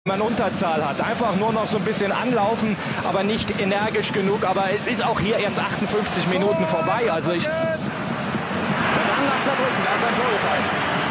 man Unterzahl hat. Einfach nur noch so ein bisschen anlaufen, aber nicht energisch genug. Aber es ist auch hier erst 58 Minuten vorbei. Also ich... Dann nach Saarbrücken, da ist ein Tor gefallen.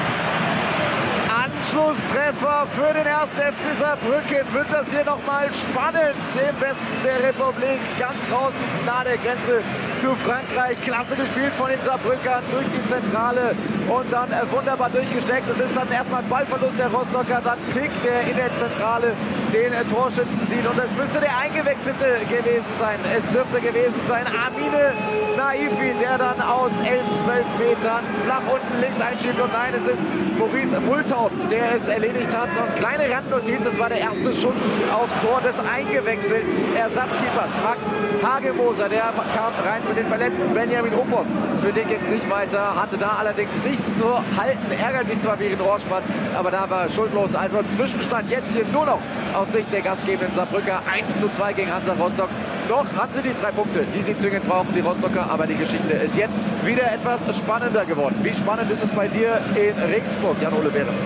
Anschlusstreffer für den 1. FC Saarbrücken. Wird das hier nochmal spannend im Westen der Republik. Ganz draußen nahe der Grenze zu Frankreich. Klasse gespielt von den Saarbrückern durch die Zentrale und dann wunderbar durchgesteckt. Es ist dann erstmal ein Ballverlust der Rostocker, dann Pick, der in der Zentrale den Torschützen sieht. Und es müsste der Eingewechselte gewesen sein. Es dürfte gewesen sein Amine Naifi, der dann aus 11, 12 Metern flach unten links einschiebt. Und nein, es ist Maurice Multhaupt, der es erledigt hat. Und kleine Randnotiz, es war der erste Schuss aufs Tor des eingewechselten Ersatzkeepers Max Hagemoser. Der kam rein für den verletzten Benjamin Uphoff. Für den geht es nicht weiter, hatte da allerdings nichts zu halten. Ärgert sich zwar wegen Rohrspatz, aber da war er schuldlos. Also Zwischenstand jetzt hier nur noch aus Sicht der gastgebenden Saarbrücker 1:2 gegen Hansa Rostock. Doch haben sie die 3 Punkte, die sie zwingend brauchen, die Rostocker. Aber die Geschichte ist jetzt wieder etwas spannender geworden. Wie spannend ist es bei dir in Regensburg, Jan-Ole Behrens?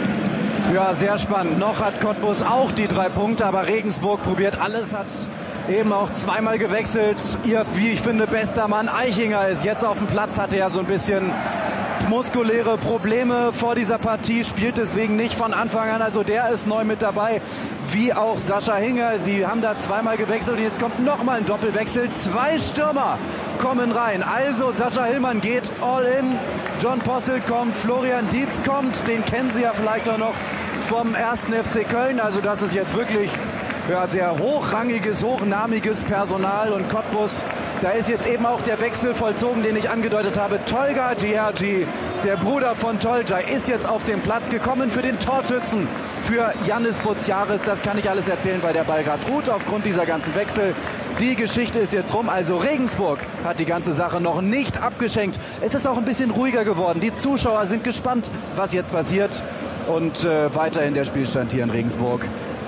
Ja, sehr spannend. Noch hat Cottbus auch die 3 Punkte, aber Regensburg probiert alles, hat eben auch zweimal gewechselt. Ihr, wie ich finde, bester Mann Eichinger ist jetzt auf dem Platz, hatte ja so ein bisschen muskuläre Probleme vor dieser Partie, spielt deswegen nicht von Anfang an, also der ist neu mit dabei, wie auch Sascha Hinger. Sie haben da zweimal gewechselt und jetzt kommt nochmal ein Doppelwechsel. 2 Stürmer kommen rein, also Sascha Hillmann geht all in, John Possel kommt, Florian Dietz kommt, den kennen Sie ja vielleicht auch noch vom 1. FC Köln, also das ist jetzt wirklich sehr hochrangiges, hochnamiges Personal und Cottbus, da ist jetzt eben auch der Wechsel vollzogen, den ich angedeutet habe. Tolga Gihergi, der Bruder von Tolga, ist jetzt auf den Platz gekommen für den Torschützen für Yannis Boutsiaris. Das kann ich alles erzählen, weil der Ball gerade ruht aufgrund dieser ganzen Wechsel. Die Geschichte ist jetzt rum, also Regensburg hat die ganze Sache noch nicht abgeschenkt. Es ist auch ein bisschen ruhiger geworden. Die Zuschauer sind gespannt, was jetzt passiert und weiterhin der Spielstand hier in Regensburg.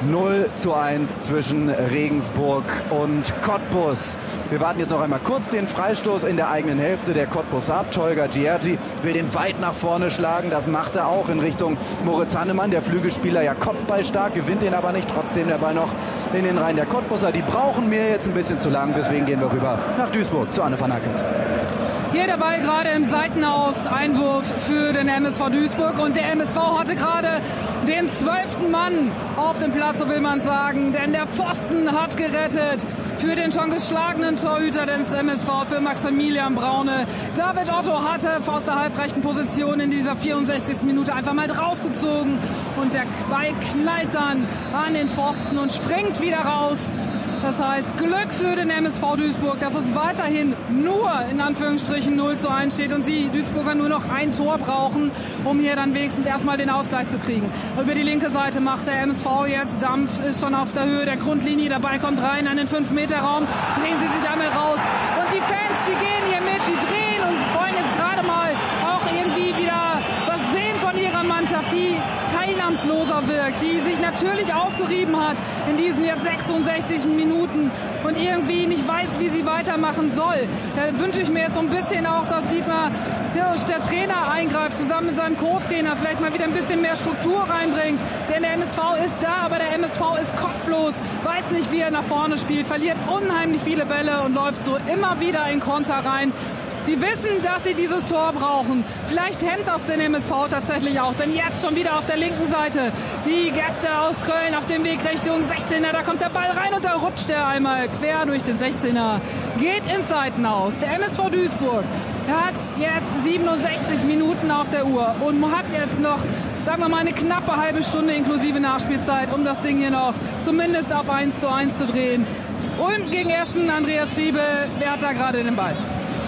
0:1 zwischen Regensburg und Cottbus. Wir warten jetzt noch einmal kurz den Freistoß in der eigenen Hälfte der Cottbuser ab. Tolga Gihergi will den weit nach vorne schlagen. Das macht er auch in Richtung Moritz Hannemann. Der Flügelspieler ja kopfballstark, gewinnt den aber nicht. Trotzdem der Ball noch in den Reihen der Cottbuser. Die brauchen mir jetzt ein bisschen zu lang. Deswegen gehen wir rüber nach Duisburg zu Anne van Hackens. Hier der Ball gerade im Seitenaus, Einwurf für den MSV Duisburg und der MSV hatte gerade den 12. Mann auf dem Platz, so will man sagen, denn der Pfosten hat gerettet für den schon geschlagenen Torhüter des MSV, für Maximilian Braune. David Otto hatte aus der halbrechten Position in dieser 64. Minute einfach mal draufgezogen und der Ball knallt dann an den Pfosten und springt wieder raus. Das heißt, Glück für den MSV Duisburg, dass es weiterhin nur in Anführungsstrichen 0:1 steht und sie Duisburger nur noch ein Tor brauchen, um hier dann wenigstens erstmal den Ausgleich zu kriegen. Über die linke Seite macht der MSV jetzt Dampf, ist schon auf der Höhe der Grundlinie, der Ball kommt rein an den 5-Meter-Raum, drehen sie sich einmal raus und die Fans, die gehen hier mit, die drehen und wollen jetzt gerade mal auch irgendwie wieder was sehen von ihrer Mannschaft, die teilnahmsloser wirkt, die sich natürlich aufgerieben hat in diesen jetzt 66 Minuten und irgendwie nicht weiß, wie sie weitermachen soll. Da wünsche ich mir jetzt so ein bisschen auch, dass Dietmar Hirsch, der Trainer, eingreift, zusammen mit seinem Co-Trainer, vielleicht mal wieder ein bisschen mehr Struktur reinbringt. Denn der MSV ist da, aber der MSV ist kopflos, weiß nicht, wie er nach vorne spielt, verliert unheimlich viele Bälle und läuft so immer wieder in Konter rein. Sie wissen, dass sie dieses Tor brauchen. Vielleicht hemmt das den MSV tatsächlich auch, denn jetzt schon wieder auf der linken Seite die Gäste aus Köln auf dem Weg Richtung 16er. Da kommt der Ball rein und da rutscht er einmal quer durch den 16er. Geht ins Seitenaus. Der MSV Duisburg hat jetzt 67 Minuten auf der Uhr und hat jetzt noch, sagen wir mal, eine knappe halbe Stunde inklusive Nachspielzeit, um das Ding hier noch zumindest auf 1:1 zu drehen. Ulm gegen Essen, Andreas Friebe, wer hat da gerade den Ball?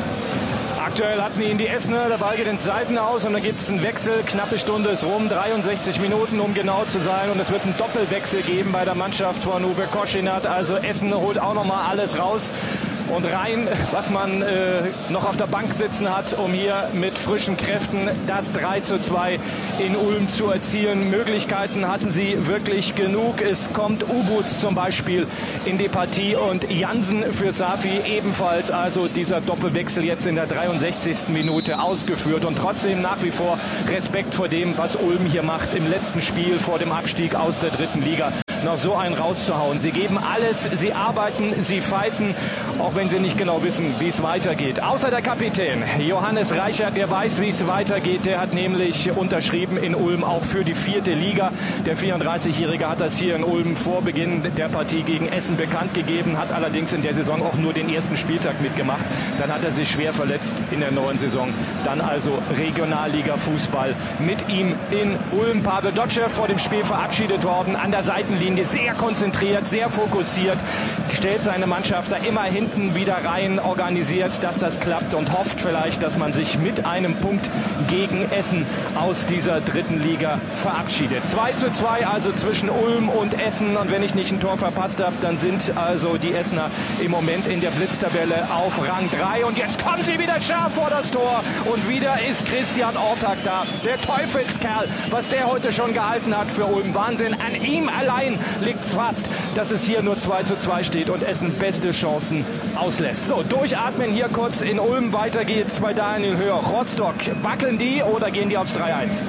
Aktuell hatten ihn die Essener, der Ball geht ins Seitenaus und dann gibt es einen Wechsel, knappe Stunde ist rum, 63 Minuten, um genau zu sein, und es wird einen Doppelwechsel geben bei der Mannschaft von Uwe Koschinat, also Essen holt auch nochmal alles raus. und rein, was man noch auf der Bank sitzen hat, um hier mit frischen Kräften das 3:2 in Ulm zu erzielen. Möglichkeiten hatten sie wirklich genug. Es kommt Ubuts zum Beispiel in die Partie und Jansen für Safi ebenfalls. Also dieser Doppelwechsel jetzt in der 63. Minute ausgeführt und trotzdem nach wie vor Respekt vor dem, was Ulm hier macht im letzten Spiel vor dem Abstieg aus der 3. Liga. Noch so einen rauszuhauen. Sie geben alles, sie arbeiten, sie fighten, auch wenn sie nicht genau wissen, wie es weitergeht. Außer der Kapitän Johannes Reichert, der weiß, wie es weitergeht. Der hat nämlich unterschrieben in Ulm auch für die 4. Liga. Der 34-Jährige hat das hier in Ulm vor Beginn der Partie gegen Essen bekannt gegeben, hat allerdings in der Saison auch nur den ersten Spieltag mitgemacht. Dann hat er sich schwer verletzt in der neuen Saison. Dann also Regionalliga-Fußball mit ihm in Ulm. Pavel Dotschew vor dem Spiel verabschiedet worden, an der Seitenlinie sehr konzentriert, sehr fokussiert, stellt seine Mannschaft da immer hinten wieder rein, organisiert, dass das klappt und hofft vielleicht, dass man sich mit einem Punkt gegen Essen aus dieser 3. Liga verabschiedet. 2:2 also zwischen Ulm und Essen, und wenn ich nicht ein Tor verpasst habe, dann sind also die Essener im Moment in der Blitztabelle auf Rang 3 und jetzt kommen sie wieder scharf vor das Tor und wieder ist Christian Ortak da, der Teufelskerl, was der heute schon gehalten hat für Ulm. Wahnsinn, an ihm allein liegt es fast, dass es hier nur 2:2 steht und Essen beste Chancen auslässt. So, durchatmen hier kurz in Ulm. Weiter geht's bei Daniel Höher. Rostock, wackeln die oder gehen die aufs 3:1?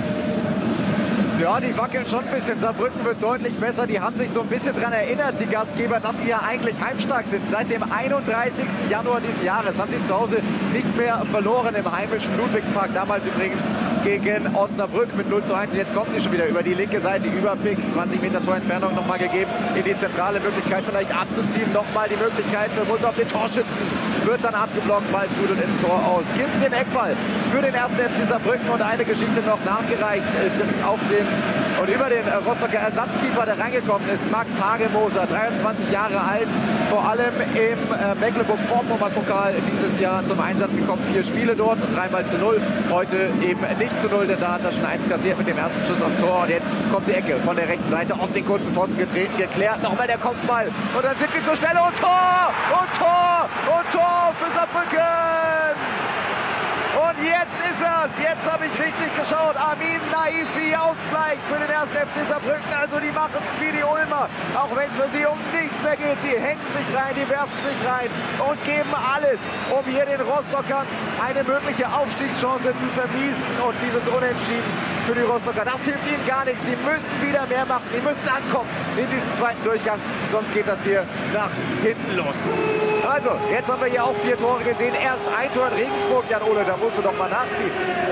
Ja, die wackeln schon ein bisschen. Saarbrücken wird deutlich besser. Die haben sich so ein bisschen daran erinnert, die Gastgeber, dass sie ja eigentlich heimstark sind. Seit dem 31. Januar diesen Jahres haben sie zu Hause nicht mehr verloren im heimischen Ludwigspark. Damals übrigens gegen Osnabrück mit 0:1. Und jetzt kommt sie schon wieder über die linke Seite, über Pick. 20 Meter Torentfernung nochmal gegeben. In die zentrale Möglichkeit vielleicht abzuziehen. Nochmal die Möglichkeit für Multer auf den Torschützen. Wird dann abgeblockt, Ball trudelt ins Tor aus. Gibt den Eckball für den 1. FC Saarbrücken und eine Geschichte noch nachgereicht auf den und über den Rostocker Ersatzkeeper, der reingekommen ist, Max Hagelmoser, 23 Jahre alt, vor allem im Mecklenburg-Vorpommern-Pokal dieses Jahr zum Einsatz gekommen. 4 Spiele dort, 3-0. Heute eben nicht zu 0, denn da hat er schon 1 kassiert mit dem ersten Schuss aufs Tor. Und jetzt kommt die Ecke von der rechten Seite aus den kurzen Pfosten getreten, geklärt. Nochmal der Kopfball. Und dann sind sie zur Stelle und Tor! Und Tor! Und Tor für Saarbrücken! Und jetzt ist es. Jetzt habe ich richtig geschaut. Amin Naifi, Ausgleich für den 1. FC Saarbrücken. Also die machen es wie die Ulmer. Auch wenn es für sie um nichts mehr geht. Die hängen sich rein, die werfen sich rein und geben alles, um hier den Rostockern eine mögliche Aufstiegschance zu vermiesen. Und dieses Unentschieden für die Rostocker, das hilft ihnen gar nichts. Sie müssen wieder mehr machen. Die müssen ankommen in diesem zweiten Durchgang. Sonst geht das hier nach hinten los. Also, jetzt haben wir hier auch 4 Tore gesehen. Erst ein Tor in Regensburg. Jan Ole, da musst du doch mal nachziehen.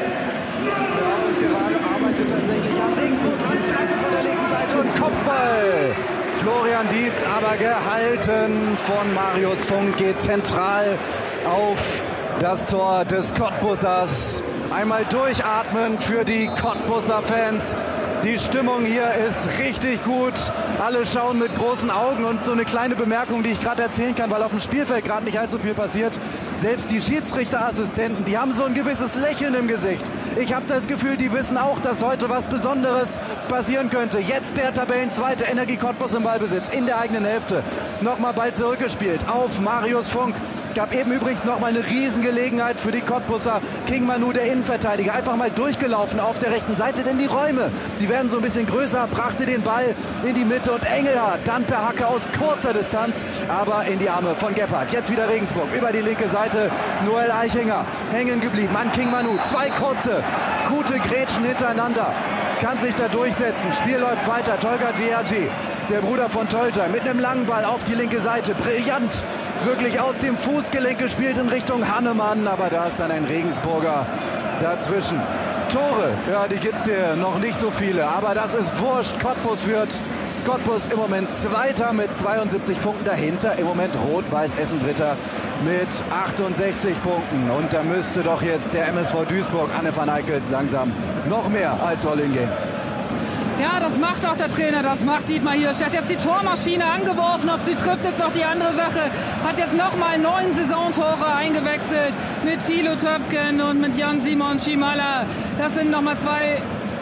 Ja, und gerade arbeitet tatsächlich an Regensburg dran. Flanke von der linken Seite und Kopfball. Florian Dietz, aber gehalten von Marius Funk, geht zentral auf das Tor des Cottbussers. Einmal durchatmen für die Cottbusser Fans. Die Stimmung hier ist richtig gut. Alle schauen mit großen Augen und so eine kleine Bemerkung, die ich gerade erzählen kann, weil auf dem Spielfeld gerade nicht allzu viel passiert. Selbst die Schiedsrichterassistenten, die haben so ein gewisses Lächeln im Gesicht. Ich habe das Gefühl, die wissen auch, dass heute was Besonderes passieren könnte. Jetzt der Tabellenzweite, Energie Cottbus im Ballbesitz in der eigenen Hälfte. Nochmal Ball zurückgespielt auf Marius Funk. Gab eben übrigens nochmal eine Riesengelegenheit für die Cottbusser. King Manu, der Innenverteidiger, einfach mal durchgelaufen auf der rechten Seite, denn die Räume, die werden so ein bisschen größer, brachte den Ball in die Mitte und Engelhardt dann per Hacke aus kurzer Distanz, aber in die Arme von Gebhardt. Jetzt wieder Regensburg über die linke Seite. Noel Eichinger hängen geblieben an King Manu. 2 kurze, gute Grätschen hintereinander. Kann sich da durchsetzen. Spiel läuft weiter. Tolga Giagi, der Bruder von Tolga, mit einem langen Ball auf die linke Seite. Brillant. Wirklich aus dem Fußgelenk gespielt in Richtung Hannemann, aber da ist dann ein Regensburger dazwischen. Tore, ja, die gibt es hier noch nicht so viele, aber das ist wurscht. Cottbus führt. Cottbus im Moment Zweiter mit 72 Punkten, dahinter im Moment Rot-Weiß Essen Dritter mit 68 Punkten. Und da müsste doch jetzt der MSV Duisburg, Anne van Eickels, langsam noch mehr als All-In gehen. Ja, das macht auch der Trainer, das macht Dietmar Hirsch. Er hat jetzt die Tormaschine angeworfen, ob sie trifft, ist doch die andere Sache. Hat jetzt nochmal 9 Saisontore eingewechselt mit Thilo Töpken und mit Jan-Simon Schimala. Das sind nochmal 2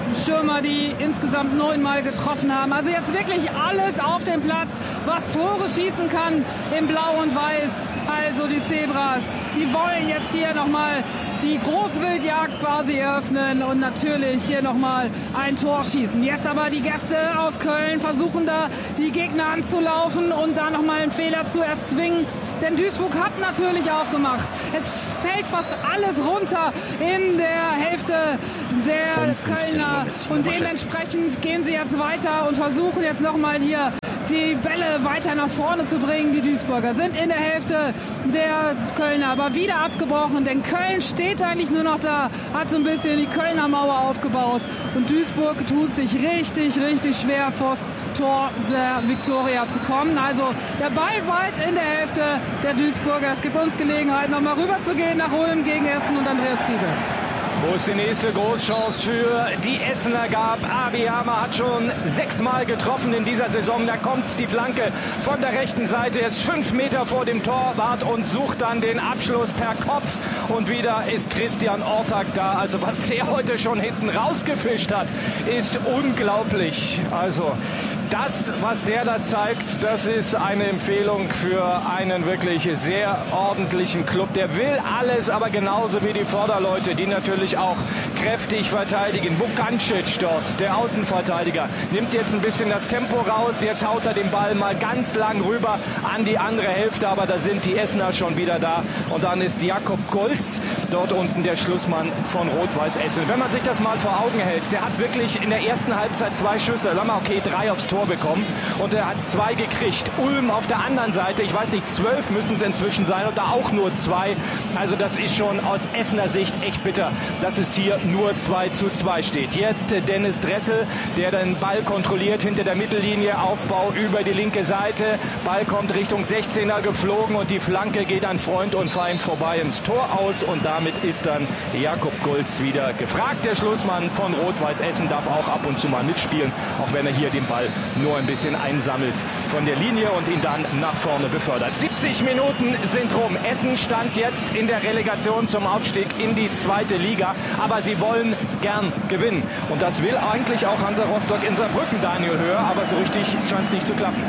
Stürmer, die insgesamt 9 Mal getroffen haben. Also jetzt wirklich alles auf dem Platz, was Tore schießen kann in Blau und Weiß. Also die Zebras, die wollen jetzt hier nochmal die Großwildjagd quasi eröffnen und natürlich hier nochmal ein Tor schießen. Jetzt aber die Gäste aus Köln versuchen da die Gegner anzulaufen und da nochmal einen Fehler zu erzwingen. Denn Duisburg hat natürlich aufgemacht. Es fällt fast alles runter in der Hälfte der Kölner und dementsprechend gehen sie jetzt weiter und versuchen jetzt nochmal hier die Bälle weiter nach vorne zu bringen. Die Duisburger sind in der Hälfte der Kölner, aber wieder abgebrochen, denn Köln steht eigentlich nur noch da, hat so ein bisschen die Kölner Mauer aufgebaut und Duisburg tut sich richtig, richtig schwer vors Tor der Viktoria zu kommen. Also der Ball weit in der Hälfte der Duisburger. Es gibt uns Gelegenheit, nochmal rüber zu gehen nach Ulm gegen Essen und Andreas Friebe. Wo es die nächste Großchance für die Essener gab. Abiyama hat schon 6 Mal getroffen in dieser Saison. Da kommt die Flanke von der rechten Seite. Er ist 5 Meter vor dem Torwart und sucht dann den Abschluss per Kopf. Und wieder ist Christian Ortak da. Also was der heute schon hinten rausgefischt hat, ist unglaublich. Also das, was der da zeigt, das ist eine Empfehlung für einen wirklich sehr ordentlichen Club. Der will alles, aber genauso wie die Vorderleute, die natürlich auch kräftig verteidigen. Vukancic dort, der Außenverteidiger, nimmt jetzt ein bisschen das Tempo raus. Jetzt haut er den Ball mal ganz lang rüber an die andere Hälfte, aber da sind die Essener schon wieder da. Und dann ist Jakob Golz dort unten der Schlussmann von Rot-Weiß Essen. Wenn man sich das mal vor Augen hält, der hat wirklich in der ersten Halbzeit 2 Schüsse, sagen wir okay, 3 aufs Tor bekommen und er hat 2 gekriegt. Ulm auf der anderen Seite, ich weiß nicht, 12 müssen es inzwischen sein und da auch nur 2. Also das ist schon aus Essener Sicht echt bitter, dass es hier nur 2:2 steht. Jetzt Dennis Dressel, der den Ball kontrolliert hinter der Mittellinie, Aufbau über die linke Seite. Ball kommt Richtung 16er geflogen und die Flanke geht an Freund und Feind vorbei ins Tor aus und damit ist dann Jakob Golz wieder gefragt. Der Schlussmann von Rot-Weiß Essen darf auch ab und zu mal mitspielen, auch wenn er hier den Ball nur ein bisschen einsammelt von der Linie und ihn dann nach vorne befördert. 70 Minuten sind rum. Essen stand jetzt in der Relegation zum Aufstieg in die 2. Liga, aber sie wollen gern gewinnen. Und das will eigentlich auch Hansa Rostock in Saarbrücken, Daniel Höher, aber so richtig scheint es nicht zu klappen.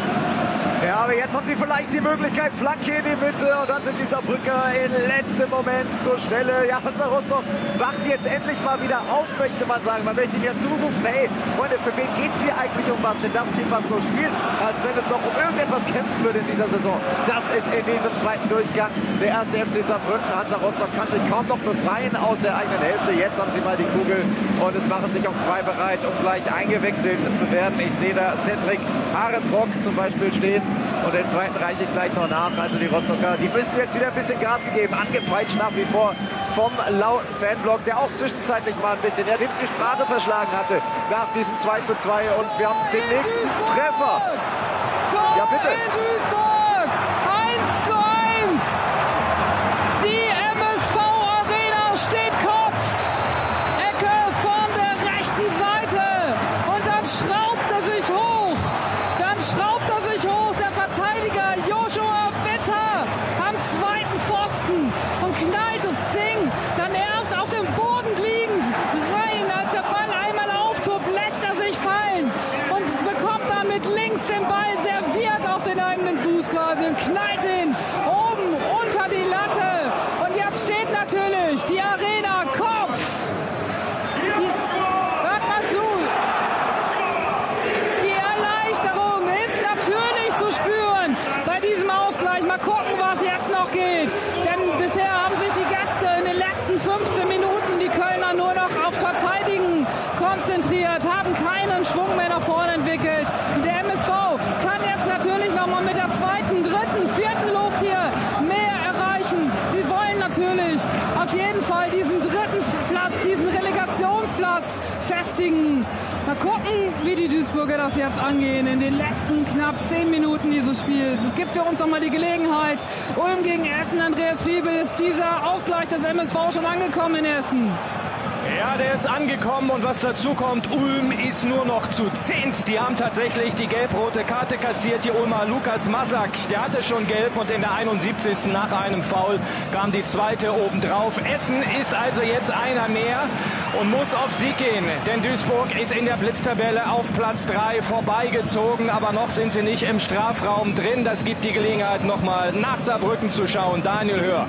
Ja, aber jetzt haben sie vielleicht die Möglichkeit, Flanke in die Mitte und dann sind die Saarbrücker im letzten Moment zur Stelle. Ja, Hansa Rostock wacht jetzt endlich mal wieder auf, möchte man sagen. Man möchte ihnen ja zurufen, hey, Freunde, für wen geht es hier eigentlich um was? Denn das Team, was so spielt, als wenn es noch um irgendetwas kämpfen würde in dieser Saison, das ist in diesem zweiten Durchgang der erste FC Saarbrücken. Hansa Rostock kann sich kaum noch befreien aus der eigenen Hälfte. Jetzt haben sie mal die Kugel und es machen sich auch 2 bereit, um gleich eingewechselt zu werden. Ich sehe da Cedric Harenbrock zum Beispiel stehen. Und den zweiten reiche ich gleich noch nach. Also die Rostocker, die müssen jetzt wieder ein bisschen Gas gegeben. Angepeitscht nach wie vor vom lauten Fanblock, der auch zwischenzeitlich mal ein bisschen die Sprache verschlagen hatte nach diesem 2:2. Und wir haben den nächsten Treffer. Ja, bitte. In Duisburg. 1:1. Die MSV-Arena steht Kopf. Ecke von der rechten Seite. Und dann schraubt er sich hoch. Joshua Bitter am zweiten Pfosten und knallt das Ding dann erst auf dem Boden liegend rein. Als der Ball einmal auftobt, lässt er sich fallen und bekommt dann mit links den Ball serviert auf den eigenen Fuß quasi und knallt ihn oben unter die Latte. Und jetzt steht natürlich die Arena Kopf. Hört mal zu. Die Erleichterung ist natürlich zu spüren bei diesem Ausgleich. Mal gucken, was jetzt noch geht. Denn bisher haben sich die Gäste in den letzten 15 Minuten, die Kölner, nur noch aufs Verteidigen konzentriert, haben keinen Schwung mehr nach vorne entwickelt. Und der MSV kann jetzt natürlich nochmal mit der 2., 3., 4. Luft hier mehr erreichen. Sie wollen natürlich auf jeden Fall diesen 3. Platz, diesen Relegationsplatz festigen. Mal gucken, wie die Duisburger das jetzt angehen in den letzten knapp 10 Minuten dieses Spiels. Es gibt für uns nochmal die Gelegenheit. Ulm gegen Essen, Andreas Friebel, ist dieser Ausgleich des MSV schon angekommen in Essen? Ja, der ist angekommen und was dazu kommt, Ulm ist nur noch zu 10. Die haben tatsächlich die gelb-rote Karte kassiert. Die Ulmer Lukas Masak, der hatte schon gelb und in der 71. nach einem Foul kam die zweite obendrauf. Essen ist also jetzt einer mehr und muss auf Sieg gehen, denn Duisburg ist in der Blitztabelle auf Platz 3 vorbeigezogen, aber noch sind sie nicht im Strafraum drin. Das gibt die Gelegenheit, nochmal nach Saarbrücken zu schauen. Daniel Höhr.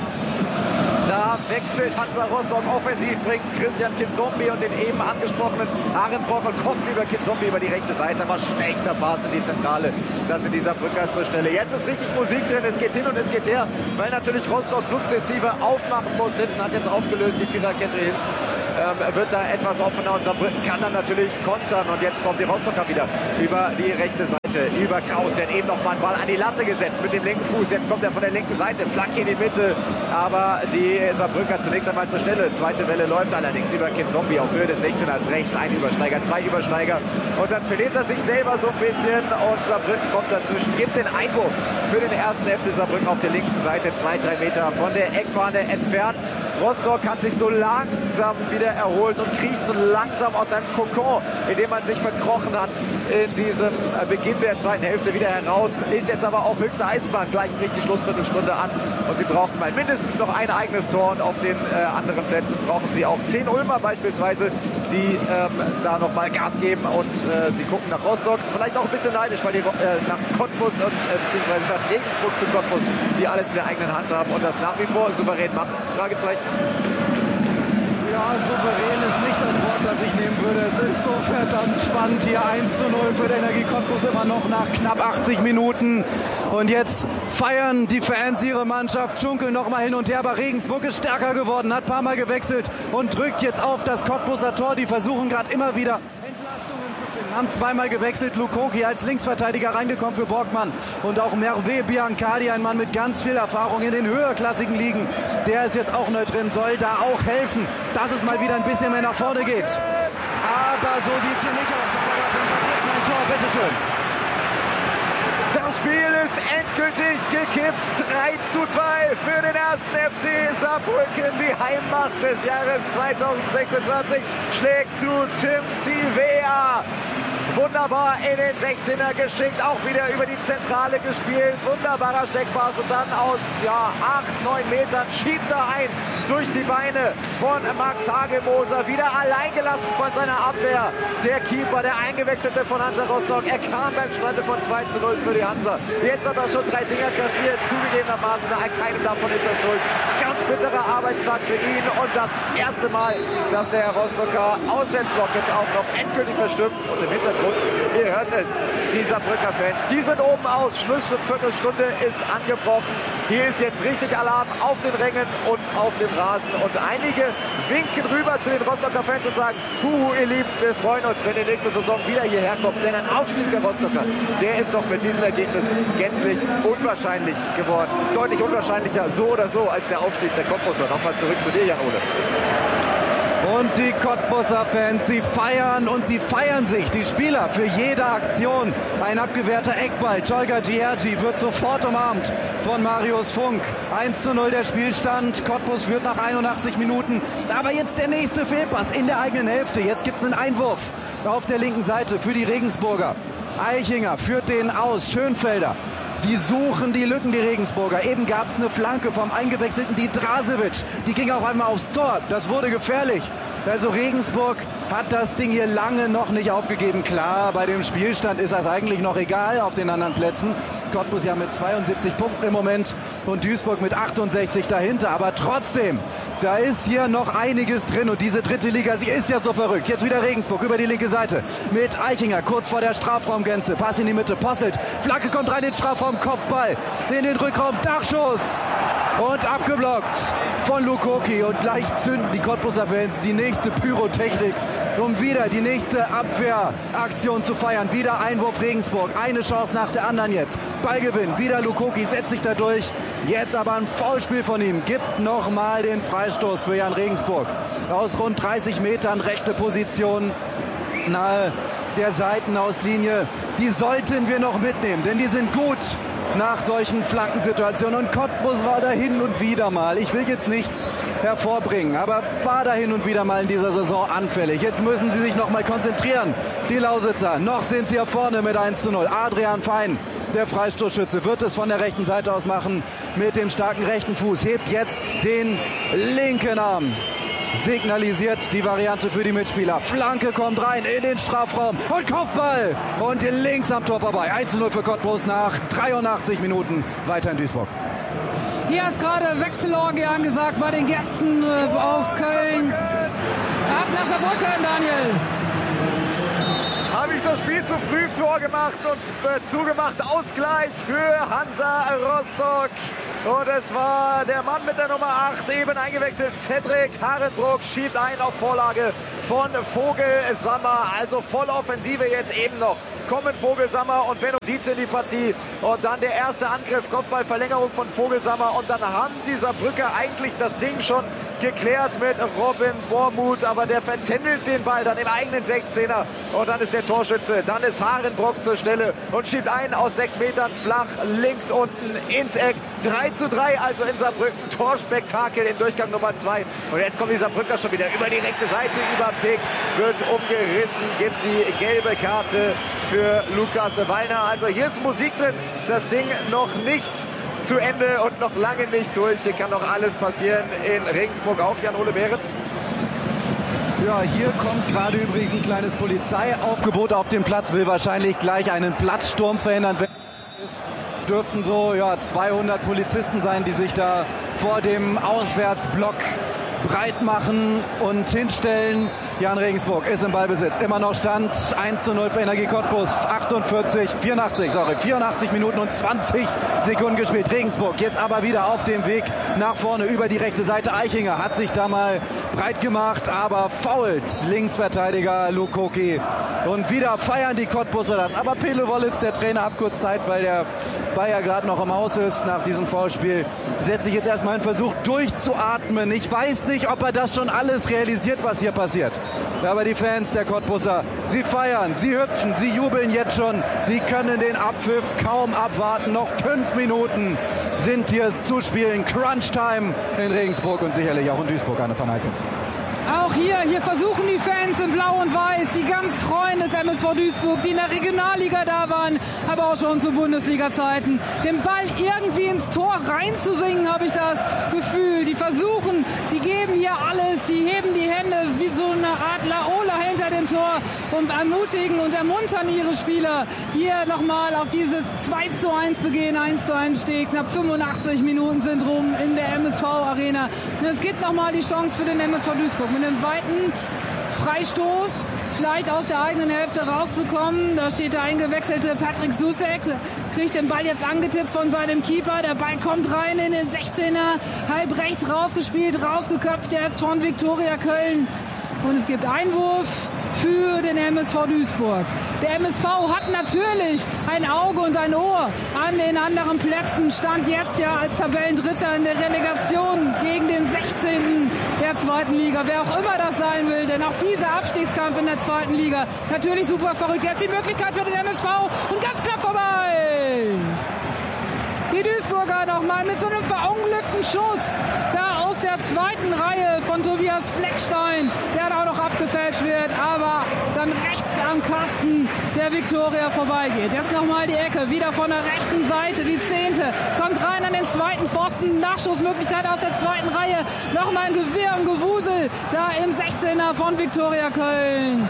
Da wechselt Hansa Rostock offensiv, bringt Christian Kinzombie und den eben angesprochenen Arenbrock und kommt über Kinzombie über die rechte Seite. Aber schlechter Pass in die Zentrale. Das in dieser Brücker zur Stelle. Jetzt ist richtig Musik drin. Es geht hin und es geht her, weil natürlich Rostock sukzessive aufmachen muss. Hinten hat jetzt aufgelöst die Viererkette hin. Wird da etwas offener und Saarbrücken kann dann natürlich kontern. Und jetzt kommt die Rostocker wieder über die rechte Seite, über Kraus. Der hat eben noch mal einen Ball an die Latte gesetzt mit dem linken Fuß. Jetzt kommt er von der linken Seite, Flanke in die Mitte. Aber die Saarbrücker zunächst einmal zur Stelle. Zweite Welle läuft allerdings über Kinzombie auf Höhe des 16ers. Rechts ein Übersteiger, zwei Übersteiger. Und dann verliert er sich selber so ein bisschen. Und Saarbrücken kommt dazwischen, gibt den Einwurf für den ersten FC Saarbrücken auf der linken Seite. 2-3 Meter von der Eckfahne entfernt. Rostock hat sich so langsam wieder erholt und kriecht so langsam aus seinem Kokon, in dem man sich verkrochen hat in diesem Beginn der zweiten Hälfte wieder heraus. Ist jetzt aber auch höchste Eisenbahn, gleich bricht die Schlussviertelstunde an und sie brauchen mal mindestens noch ein eigenes Tor und auf den anderen Plätzen brauchen sie auch 10 Ulmer beispielsweise, die da nochmal Gas geben und sie gucken nach Rostock, vielleicht auch ein bisschen neidisch, weil die nach Cottbus und beziehungsweise nach Regensburg zu Cottbus, die alles in der eigenen Hand haben und das nach wie vor souverän machen. Fragezeichen. Ja, souverän ist nicht das Wort, das ich nehmen würde. Es ist so verdammt spannend hier. 1:0 für den Energie Cottbus immer noch nach knapp 80 Minuten. Und jetzt feiern die Fans ihre Mannschaft, schunkeln noch mal hin und her. Aber Regensburg ist stärker geworden, hat ein paar Mal gewechselt und drückt jetzt auf das Cottbuser Tor. Die versuchen gerade immer wieder Entlastungen zu finden. Haben zweimal gewechselt. Lukoki als Linksverteidiger reingekommen für Borgmann. Und auch Merve Biancardi, ein Mann mit ganz viel Erfahrung in den höherklassigen Ligen. Der ist jetzt auch neu drin, soll da auch helfen, dass es mal wieder ein bisschen mehr nach vorne geht. Aber so sieht es hier nicht aus. Aber ein Tor, bitteschön. Das Spiel ist endgültig gekippt. 3:2 für den ersten FC Saarbrücken. Die Heimmacht des Jahres 2026 schlägt zu Tim Zivea. Wunderbar in den 16er geschickt, auch wieder über die Zentrale gespielt. Wunderbarer Steckpass und dann aus 8-9 Metern schiebt er ein durch die Beine von Max Hagelmoser. Wieder allein gelassen von seiner Abwehr. Der Keeper, der Eingewechselte von Hansa Rostock. Er kam beim Stande von 2:0 für die Hansa. Jetzt hat er schon 3 Dinger kassiert. Zugegebenermaßen, keinem davon ist er schuld. Ganz bitterer Arbeitstag für ihn und das erste Mal, dass der Rostocker Auswärtsblock jetzt auch noch endgültig verstimmt. Und im Hintergrund, ihr hört es, die Saarbrücker Fans, die sind oben aus. Schlussviertelstunde ist angebrochen. Hier ist jetzt richtig Alarm auf den Rängen und auf dem Rasen. Und einige winken rüber zu den Rostocker Fans und sagen, huhu, ihr Lieben, wir freuen uns, wenn die nächste Saison wieder hierher kommt. Denn ein Aufstieg der Rostocker, der ist doch mit diesem Ergebnis gänzlich unwahrscheinlich geworden. Deutlich unwahrscheinlicher so oder so als der Aufstieg der Cottbuser. Nochmal zurück zu dir, Jan-Ole. Und die Cottbuser Fans, sie feiern und sie feiern sich. Die Spieler für jede Aktion. Ein abgewehrter Eckball. Tolga Giergi wird sofort umarmt von Marius Funk. 1:0 der Spielstand. Cottbus führt nach 81 Minuten. Aber jetzt der nächste Fehlpass in der eigenen Hälfte. Jetzt gibt es einen Einwurf auf der linken Seite für die Regensburger. Eichinger führt den aus. Schönfelder. Sie suchen die Lücken, die Regensburger. Eben gab es eine Flanke vom eingewechselten Didrasevic. Die ging auch einmal aufs Tor. Das wurde gefährlich. Also Regensburg hat das Ding hier lange noch nicht aufgegeben. Klar, bei dem Spielstand ist das eigentlich noch egal auf den anderen Plätzen. Cottbus ja mit 72 Punkten im Moment und Duisburg mit 68 dahinter. Aber trotzdem, da ist hier noch einiges drin. Und diese dritte Liga, sie ist ja so verrückt. Jetzt wieder Regensburg über die linke Seite mit Eichinger kurz vor der Strafraumgrenze. Pass in die Mitte, Posselt. Flanke kommt rein in den Strafraum. Kopfball in den Rückraum, Dachschuss und abgeblockt von Lukoki und gleich zünden die Cottbuser Fans die nächste Pyrotechnik, um wieder die nächste Abwehraktion zu feiern. Wieder Einwurf Regensburg, eine Chance nach der anderen jetzt. Ballgewinn, wieder Lukoki setzt sich da durch, jetzt aber ein Foulspiel von ihm, gibt nochmal den Freistoß für Jan Regensburg. Aus rund 30 Metern, rechte Position, nahe der Seitenauslinie, die sollten wir noch mitnehmen, denn die sind gut nach solchen Flankensituationen und Cottbus war da hin und wieder mal. Ich will jetzt nichts hervorbringen. Aber war da hin und wieder mal in dieser Saison anfällig. Jetzt müssen sie sich noch mal konzentrieren. Die Lausitzer, noch sind sie hier vorne mit 1:0. Adrian Fein, der Freistoßschütze, wird es von der rechten Seite aus machen mit dem starken rechten Fuß. Hebt jetzt den linken Arm. Signalisiert die Variante für die Mitspieler. Flanke kommt rein in den Strafraum und Kopfball. Und links am Tor vorbei. 1:0 für Cottbus nach 83 Minuten weiter in Duisburg. Hier ist gerade Wechselorgie angesagt bei den Gästen aus Köln. Ab nach Saarbrücken, Daniel. Habe ich das Spiel zu früh vorgemacht und zugemacht. Ausgleich für Hansa Rostock. Und es war der Mann mit der Nummer 8, eben eingewechselt. Cedric Harenbrock schiebt ein auf Vorlage von Vogelsammer. Also voll Offensive jetzt eben noch. Kommen Vogelsammer und Benno Dietz in die Partie. Und dann der erste Angriff, Kopfballverlängerung von Vogelsammer. Und dann haben die Saarbrücker eigentlich das Ding schon geklärt mit Robin Bormuth. Aber der vertändelt den Ball dann im eigenen 16er. Und dann ist der Torschütze. Dann ist Harenbrock zur Stelle und schiebt ein aus 6 Metern flach links unten ins Eck. 3:3 also in Saarbrücken. Torspektakel in Durchgang Nummer 2. Und jetzt kommen die Saarbrücker schon wieder über die rechte Seite. Überpickt, wird umgerissen, gibt die gelbe Karte für Lukas Wallner. Also hier ist Musik drin. Das Ding noch nicht zu Ende und noch lange nicht durch. Hier kann noch alles passieren in Regensburg. Auch Jan-Ole Beretz. Ja, hier kommt gerade übrigens ein kleines Polizeiaufgebot auf den Platz. Will wahrscheinlich gleich einen Platzsturm verhindern. Es dürften so 200 Polizisten sein, die sich da vor dem Auswärtsblock breit machen und hinstellen. Jan Regensburg ist im Ballbesitz. Immer noch Stand 1:0 für Energie Cottbus. 84 Minuten und 20 Sekunden gespielt. Regensburg jetzt aber wieder auf dem Weg nach vorne über die rechte Seite. Eichinger hat sich da mal breit gemacht, aber foult Linksverteidiger Lukoki. Und wieder feiern die Cottbuser das. Aber Pele Wollitz, der Trainer, hat kurz Zeit, weil der Bayer gerade noch im Haus ist nach diesem Foulspiel. Setzt sich jetzt erstmal einen Versuch durchzuatmen. Ich weiß nicht, ob er das schon alles realisiert, was hier passiert. Aber die Fans der Cottbuser, sie feiern, sie hüpfen, sie jubeln jetzt schon. Sie können den Abpfiff kaum abwarten. Noch 5 Minuten sind hier zu spielen. Crunch-Time in Regensburg und sicherlich auch in Duisburg, Anne van Heikens. Auch hier versuchen die Fans in Blau und Weiß, die ganz treuen des MSV Duisburg, die in der Regionalliga da waren, aber auch schon zu Bundesliga-Zeiten, den Ball irgendwie ins Tor reinzusingen, habe ich das Gefühl. Die versuchen, die geben hier alles, die heben die Hände wie so eine Art Laola hinter dem Tor und ermutigen und ermuntern ihre Spieler, hier nochmal auf dieses 2:1 zu gehen. 1:1 steht, knapp 85 Minuten sind rum in der MSV-Arena. Und es gibt nochmal die Chance für den MSV Duisburg, mit einem weiten Freistoß vielleicht aus der eigenen Hälfte rauszukommen. Da steht der eingewechselte Patrick Susek, kriegt den Ball jetzt angetippt von seinem Keeper. Der Ball kommt rein in den 16er, halb rechts rausgespielt, rausgeköpft jetzt von Viktoria Köln. Und es gibt Einwurf für den MSV Duisburg. Der MSV hat natürlich ein Auge und ein Ohr an den anderen Plätzen. Stand jetzt ja als Tabellendritter in der Relegation gegen den 16. der zweiten Liga. Wer auch immer das sein will, denn auch dieser Abstiegskampf in der zweiten Liga natürlich super verrückt. Jetzt die Möglichkeit für den MSV und ganz knapp vorbei. Die Duisburger nochmal mit so einem verunglückten Schuss da aus der zweiten Reihe von Tobias Fleckstein, der da auch noch abgefälscht wird, aber dann rechts am Kasten der Viktoria vorbeigeht. Jetzt nochmal die Ecke, wieder von der rechten Seite, die 10. kommt rein an den zweiten Pfosten, Nachschussmöglichkeit aus der zweiten Reihe, nochmal ein Gewirr und Gewusel da im 16er von Viktoria Köln.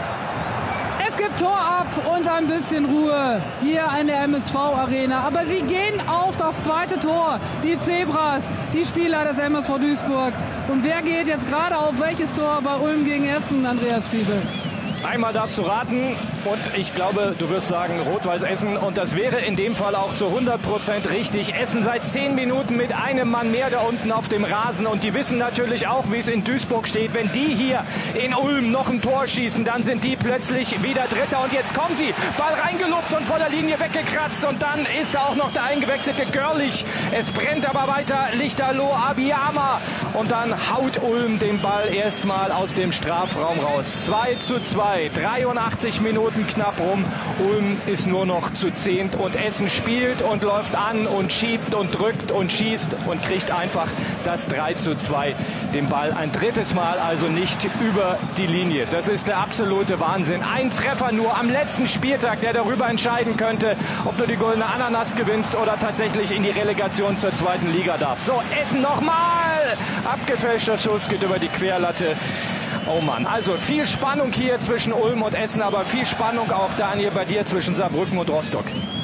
Es gibt Tor ab und ein bisschen Ruhe hier in der MSV-Arena. Aber sie gehen auf das zweite Tor. Die Zebras, die Spieler des MSV Duisburg. Und wer geht jetzt gerade auf welches Tor bei Ulm gegen Essen, Andreas Fiebel? Einmal darfst du raten und ich glaube, du wirst sagen Rot-Weiß Essen und das wäre in dem Fall auch zu 100% richtig. Essen seit 10 Minuten mit einem Mann mehr da unten auf dem Rasen und die wissen natürlich auch, wie es in Duisburg steht. Wenn die hier in Ulm noch ein Tor schießen, dann sind die plötzlich wieder Dritter und jetzt kommen sie. Ball reingelupft und vor der Linie weggekratzt und dann ist da auch noch der eingewechselte Görlich. Es brennt aber weiter Lichterloh Abiyama und dann haut Ulm den Ball erstmal aus dem Strafraum raus. 2:2, 83 Minuten knapp rum. Ulm ist nur noch zu 10 und Essen spielt und läuft an und schiebt und drückt und schießt und kriegt einfach das 3:2, den Ball ein drittes Mal, also nicht über die Linie. Das ist der absolute Wahnsinn. Ein Treffer nur am letzten Spieltag, der darüber entscheiden könnte, ob du die Goldene Ananas gewinnst oder tatsächlich in die Relegation zur zweiten Liga darfst. So, Essen nochmal! Abgefälschter Schuss geht über die Querlatte. Oh Mann, also viel Spannung hier zwischen Ulm und Essen, aber viel Spannung auch, Daniel, bei dir zwischen Saarbrücken und Rostock.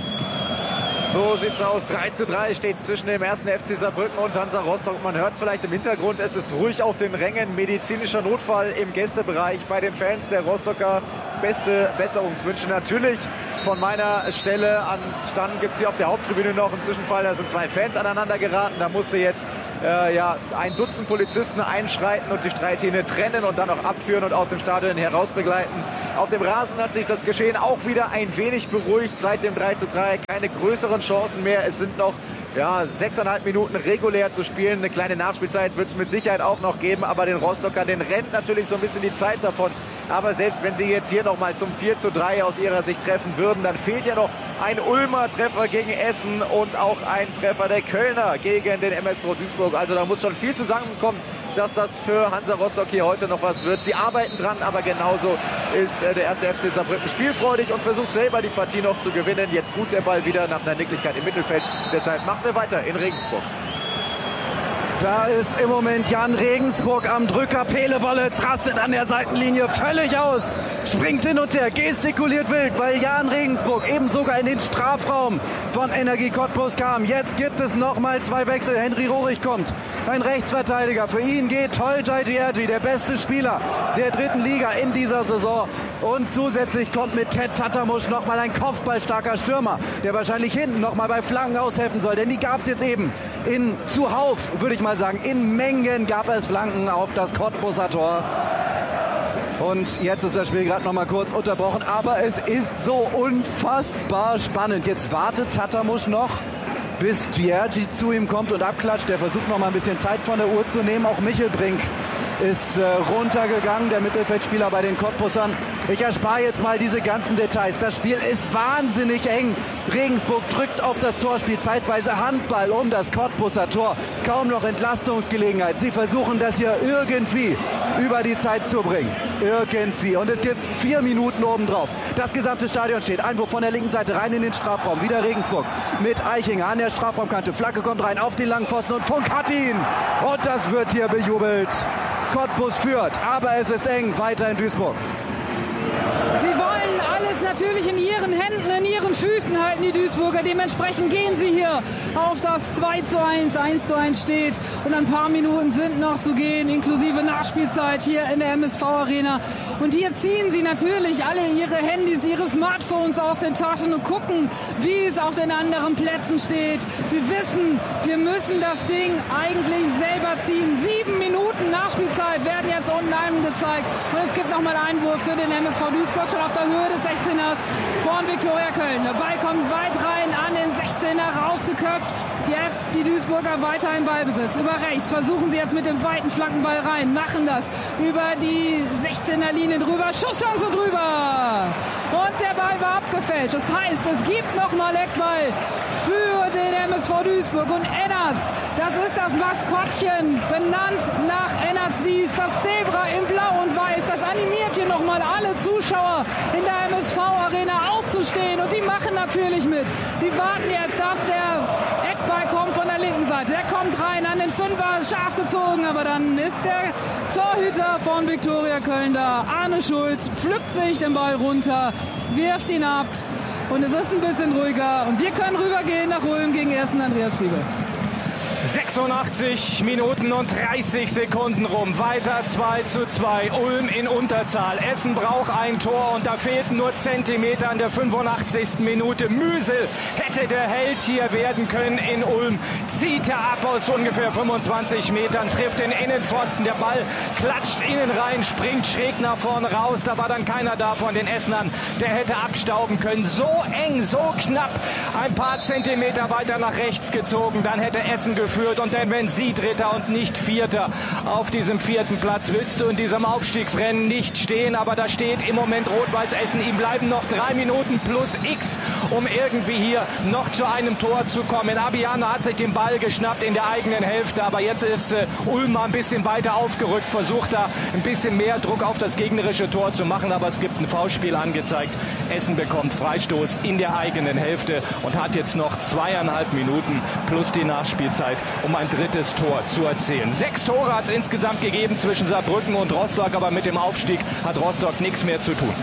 So sieht's aus. 3:3 steht zwischen dem ersten FC Saarbrücken und Hansa Rostock. Man hört vielleicht im Hintergrund, es ist ruhig auf den Rängen. Medizinischer Notfall im Gästebereich bei den Fans der Rostocker. Beste Besserungswünsche natürlich von meiner Stelle an. Dann gibt es hier auf der Haupttribüne noch einen Zwischenfall. Da sind zwei Fans aneinander geraten. Da musste jetzt ein Dutzend Polizisten einschreiten und die Streithähne trennen und dann auch abführen und aus dem Stadion heraus begleiten. Auf dem Rasen hat sich das Geschehen auch wieder ein wenig beruhigt seit dem 3:3. Keine größeren Chancen mehr. Es sind noch 6,5 Minuten regulär zu spielen. Eine kleine Nachspielzeit wird es mit Sicherheit auch noch geben, aber den Rostockern, den rennt natürlich so ein bisschen die Zeit davon. Aber selbst wenn sie jetzt hier nochmal zum 4:3 aus ihrer Sicht treffen würden, dann fehlt ja noch ein Ulmer Treffer gegen Essen und auch ein Treffer der Kölner gegen den MSV Duisburg. Also da muss schon viel zusammenkommen, dass das für Hansa Rostock hier heute noch was wird. Sie arbeiten dran, aber genauso ist der erste FC Saarbrücken spielfreudig und versucht selber die Partie noch zu gewinnen. Jetzt ruht der Ball wieder nach einer Nicklichkeit im Mittelfeld. Deshalb machen wir weiter in Regensburg. Da ist im Moment Jan Regensburg am Drücker. Pelewollitz rastet an der Seitenlinie völlig aus. Springt hin und her, gestikuliert wild, weil Jan Regensburg eben sogar in den Strafraum von Energie Cottbus kam. Jetzt gibt es nochmal zwei Wechsel. Henry Rohrig kommt, ein Rechtsverteidiger. Für ihn geht Tolcay Dierdji, der beste Spieler der dritten Liga in dieser Saison. Und zusätzlich kommt mit Ted Tatamouche nochmal ein kopfballstarker Stürmer, der wahrscheinlich hinten nochmal bei Flanken aushelfen soll. Denn die gab es jetzt eben zuhauf, würde ich mal sagen. In Mengen gab es Flanken auf das Cottbuser Tor. Und jetzt ist das Spiel gerade noch mal kurz unterbrochen. Aber es ist so unfassbar spannend. Jetzt wartet Tatamouche noch, bis Dierdji zu ihm kommt und abklatscht. Der versucht noch mal ein bisschen Zeit von der Uhr zu nehmen. Auch Michel Brink ist runtergegangen, der Mittelfeldspieler bei den Cottbusern. Ich erspare jetzt mal diese ganzen Details. Das Spiel ist wahnsinnig eng. Regensburg drückt auf das Tor, spielt zeitweise Handball um das Cottbuser Tor. Kaum noch Entlastungsgelegenheit. Sie versuchen das hier irgendwie über die Zeit zu bringen. Irgendwie. Und es gibt 4 Minuten obendrauf. Das gesamte Stadion steht. Einwurf von der linken Seite rein in den Strafraum. Wieder Regensburg mit Eichinger an der Strafraumkante. Flanke kommt rein auf den langen Pfosten und Funk hat ihn. Und das wird hier bejubelt. Cottbus führt, aber es ist eng, weiter in Duisburg. Sie wollen alles natürlich in ihren Händen, in ihren Füßen halten, die Duisburger. Dementsprechend gehen sie hier auf das 2:1, 1:1 steht. Und ein paar Minuten sind noch zu gehen, inklusive Nachspielzeit hier in der MSV-Arena. Und hier ziehen sie natürlich alle ihre Handys, ihre Smartphones aus den Taschen und gucken, wie es auf den anderen Plätzen steht. Sie wissen, wir müssen das Ding eigentlich selber ziehen. 7 Minuten Nachspielzeit werden jetzt unten angezeigt. Und es gibt nochmal einen Einwurf für den MSV Duisburg, schon auf der Höhe des 16ers von Viktoria Köln. Der Ball kommt weit rein an den 16er, rausgeköpft. Jetzt die Duisburger weiter im Ballbesitz. Über rechts versuchen sie jetzt mit dem weiten Flankenball rein. Machen das über die 16er Linie drüber. Schusschance drüber. Und der Ball war abgefälscht. Das heißt, es gibt nochmal Eckball für den MSV Duisburg. Und Ennertz, das ist das Maskottchen, benannt nach Ennertz Sies. Das Zebra in Blau und Weiß. Das animiert hier nochmal alle Zuschauer in der MSV-Arena aufzustehen. Und die machen natürlich mit. Sie warten jetzt, dass der Eckball kommt von der linken Seite. Der kommt rein an den Fünfer, scharf gezogen. Aber dann ist der Torhüter von Viktoria Köln da. Arne Schulz pflückt sich den Ball runter, wirft ihn ab. Und es ist ein bisschen ruhiger. Und wir können rübergehen nach Ulm gegen 1. Andreas Friebe. 86 Minuten und 30 Sekunden rum. Weiter 2:2. Ulm in Unterzahl. Essen braucht ein Tor und da fehlten nur Zentimeter an der 85. Minute. Müsel hätte der Held hier werden können in Ulm. Zieht er ab aus ungefähr 25 Metern, trifft den Innenpfosten. Der Ball klatscht innen rein, springt schräg nach vorne raus. Da war dann keiner da von den Essenern. Der hätte abstauben können. So eng, so knapp. Ein paar Zentimeter weiter nach rechts gezogen. Dann hätte Essen geführt. führt. Und denn wenn Sie Dritter und nicht Vierter auf diesem 4. Platz, willst du in diesem Aufstiegsrennen nicht stehen. Aber da steht im Moment Rot-Weiß Essen. Ihm bleiben noch 3 Minuten plus X, um irgendwie hier noch zu einem Tor zu kommen. Abiyana hat sich den Ball geschnappt in der eigenen Hälfte. Aber jetzt ist Ulm mal ein bisschen weiter aufgerückt, versucht da ein bisschen mehr Druck auf das gegnerische Tor zu machen. Aber es gibt ein Foulspiel angezeigt. Essen bekommt Freistoß in der eigenen Hälfte und hat jetzt noch 2,5 Minuten plus die Nachspielzeit, um ein drittes Tor zu erzielen. 6 Tore hat es insgesamt gegeben zwischen Saarbrücken und Rostock, aber mit dem Aufstieg hat Rostock nichts mehr zu tun.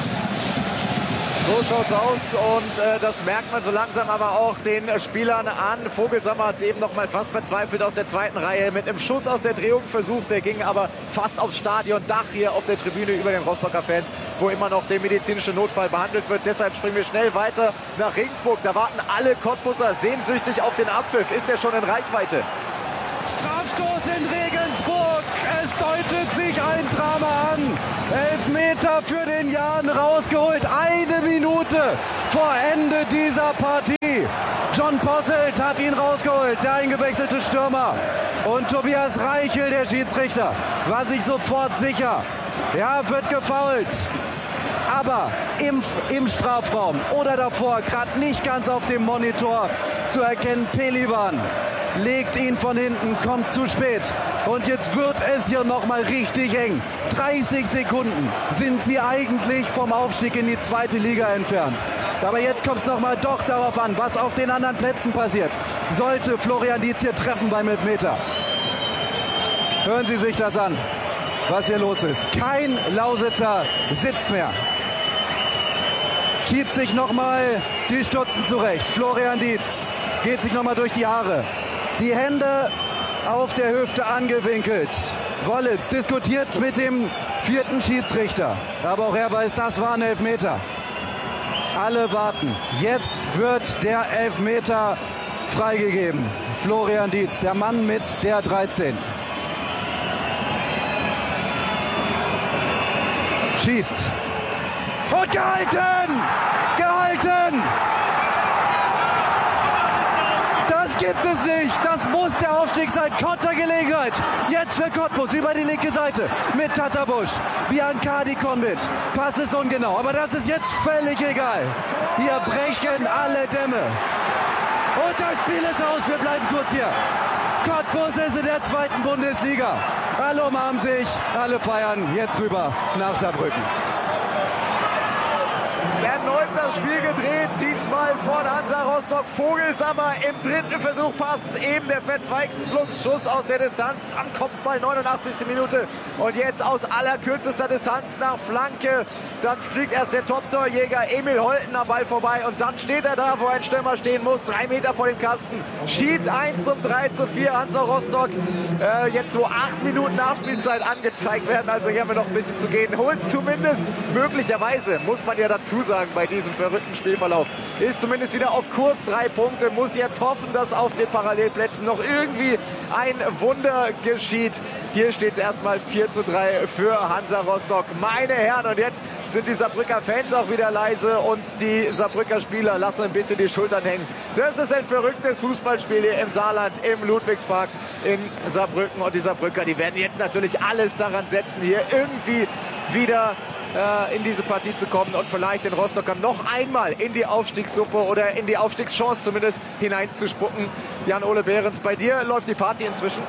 So schaut's aus und das merkt man so langsam aber auch den Spielern an. Vogelsammer hat es eben noch mal fast verzweifelt aus der zweiten Reihe mit einem Schuss aus der Drehung versucht. Der ging aber fast aufs Stadiondach hier auf der Tribüne über den Rostocker Fans, wo immer noch der medizinische Notfall behandelt wird. Deshalb springen wir schnell weiter nach Regensburg. Da warten alle Cottbusser sehnsüchtig auf den Abpfiff. Ist er schon in Reichweite? Strafstoß in Regensburg. Es deutet sich ein Drama an. 11 Meter für den Jan rausgeholt. 1 Minute vor Ende dieser Partie. John Posselt hat ihn rausgeholt, der eingewechselte Stürmer. Und Tobias Reichel, der Schiedsrichter, war sich sofort sicher. Ja, wird gefoult. Aber im Strafraum oder davor, gerade nicht ganz auf dem Monitor zu erkennen, Pelivan legt ihn von hinten, kommt zu spät. Und jetzt wird es hier nochmal richtig eng. 30 Sekunden sind sie eigentlich vom Aufstieg in die 2. Liga entfernt. Aber jetzt kommt es nochmal doch darauf an, was auf den anderen Plätzen passiert. Sollte Florian Dietz hier treffen beim Elfmeter. Hören Sie sich das an, was hier los ist. Kein Lausitzer sitzt mehr. Schiebt sich nochmal die Stutzen zurecht. Florian Dietz geht sich nochmal durch die Haare. Die Hände auf der Hüfte angewinkelt. Wollitz diskutiert mit dem 4. Schiedsrichter. Aber auch er weiß, das war ein Elfmeter. Alle warten. Jetzt wird der Elfmeter freigegeben. Florian Dietz, der Mann mit der 13. Schießt. Und gehalten! Gehalten! Das gibt es nicht. Das muss der Aufstieg sein. Kontergelegenheit. Jetzt für Cottbus über die linke Seite mit Tatarbusch. Biancardi kommt mit. Pass ist ungenau. Aber das ist jetzt völlig egal. Hier brechen alle Dämme. Und das Spiel ist aus. Wir bleiben kurz hier. Cottbus ist in der 2. Bundesliga. Alle umarmen sich. Alle feiern. Jetzt rüber nach Saarbrücken. Erneut das Spiel gedreht, diesmal von Hansa Rostock. Vogelsammer im 3. Versuch, Pass, eben der Verzweigungsschuss aus der Distanz am Kopfball, 89. Minute. Und jetzt aus allerkürzester Distanz nach Flanke. Dann fliegt erst der Top-Torjäger Emil Holten am Ball vorbei und dann steht er da, wo ein Stürmer stehen muss, 3 Meter vor dem Kasten. Schied 1 zum 3:4, Hansa Rostock. Jetzt so 8 Minuten Nachspielzeit angezeigt werden, also hier haben wir noch ein bisschen zu gehen. Holt zumindest möglicherweise, muss man ja dazu sagen, bei diesem verrückten Spielverlauf, ist zumindest wieder auf Kurs. 3 Punkte, muss jetzt hoffen, dass auf den Parallelplätzen noch irgendwie ein Wunder geschieht. Hier steht es erstmal 4:3 für Hansa Rostock. Meine Herren, und jetzt sind die Saarbrücker Fans auch wieder leise und die Saarbrücker Spieler lassen ein bisschen die Schultern hängen. Das ist ein verrücktes Fußballspiel hier im Saarland, im Ludwigspark in Saarbrücken. Und die Saarbrücker, die werden jetzt natürlich alles daran setzen, hier irgendwie wieder in diese Partie zu kommen und vielleicht den Rostockern noch einmal in die Aufstiegssuppe oder in die Aufstiegschance zumindest hineinzuspucken. Jan-Ole Behrens, bei dir läuft die Party inzwischen?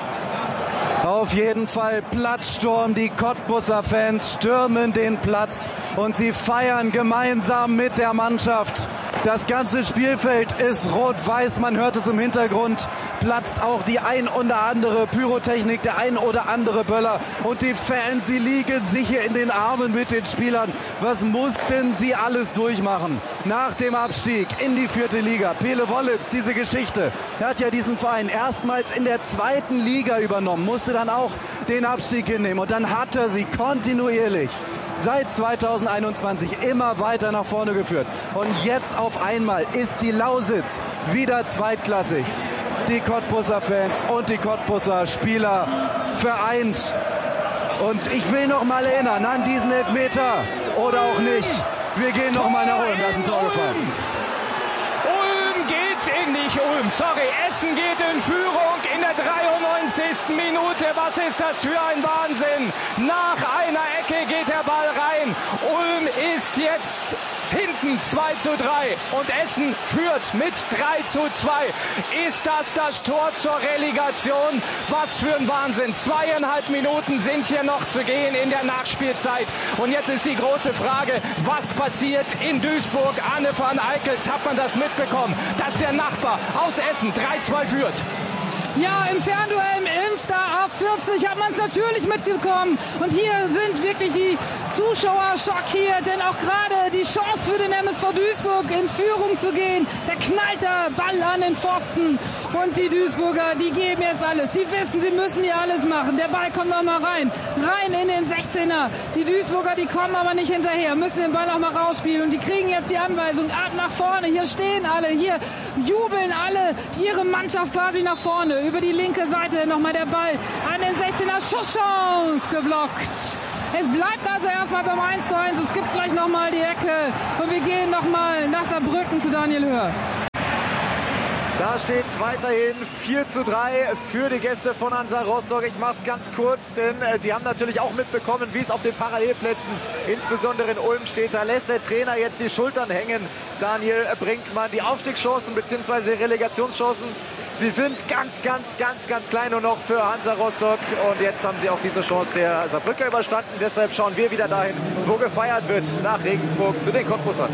Auf jeden Fall Platzsturm. Die Cottbusser Fans stürmen den Platz und sie feiern gemeinsam mit der Mannschaft. Das ganze Spielfeld ist rot-weiß, man hört es im Hintergrund, platzt auch die ein oder andere Pyrotechnik, der ein oder andere Böller. Und die Fans, sie liegen sich hier in den Armen mit den Spielern. Was mussten sie alles durchmachen? Nach dem Abstieg in die 4. Liga. Pele Wollitz, diese Geschichte, er hat ja diesen Verein erstmals in der 2. Liga übernommen, musste dann auch den Abstieg hinnehmen. Und dann hat er sie kontinuierlich seit 2021 immer weiter nach vorne geführt. Und jetzt auf einmal ist die Lausitz wieder zweitklassig. Die Cottbusser Fans und die Cottbusser Spieler vereint. Und ich will noch mal erinnern an diesen Elfmeter oder auch nicht. Wir gehen noch mal nach Ulm, da ist ein Tor gefallen. Ulm geht in die Ulm, sorry, Essen geht in Führung in der 93. Minute. Was ist das für ein Wahnsinn? Nach einer Ecke geht der Ball rein. Ulm ist jetzt hinten 2:3 und Essen führt mit 3:2. Ist das Tor zur Relegation? Was für ein Wahnsinn. 2,5 Minuten sind hier noch zu gehen in der Nachspielzeit. Und jetzt ist die große Frage, was passiert in Duisburg? Arne van Eickels, hat man das mitbekommen, dass der Nachbar aus Essen 3:2 führt? Ja, im Fernduell im Ilmster A40 hat man es natürlich mitbekommen. Und hier sind wirklich die Zuschauer schockiert, denn auch gerade die Chance für den MSV Duisburg in Führung zu gehen, da knallt der Ball an den Pfosten. Und die Duisburger, die geben jetzt alles. Sie wissen, sie müssen hier alles machen. Der Ball kommt noch mal rein in den 16er. Die Duisburger, die kommen aber nicht hinterher, müssen den Ball noch mal rausspielen. Und die kriegen jetzt die Anweisung, ab nach vorne. Hier stehen alle, hier jubeln alle ihre Mannschaft quasi nach vorne. Über die linke Seite nochmal der Ball an den 16er, Schusschance geblockt. Es bleibt also erstmal beim 1:1. Es gibt gleich nochmal die Ecke und wir gehen nochmal nach Saarbrücken zu Daniel Höhr. Da steht es weiterhin 4:3 für die Gäste von Hansa Rostock. Ich mache es ganz kurz, denn die haben natürlich auch mitbekommen, wie es auf den Parallelplätzen, insbesondere in Ulm steht. Da lässt der Trainer jetzt die Schultern hängen. Daniel Brinkmann, die Aufstiegschancen bzw. Relegationschancen, sie sind ganz klein nur noch für Hansa Rostock. Und jetzt haben sie auch diese Chance der Saarbrücker überstanden. Deshalb schauen wir wieder dahin, wo gefeiert wird, nach Regensburg zu den Cottbusern.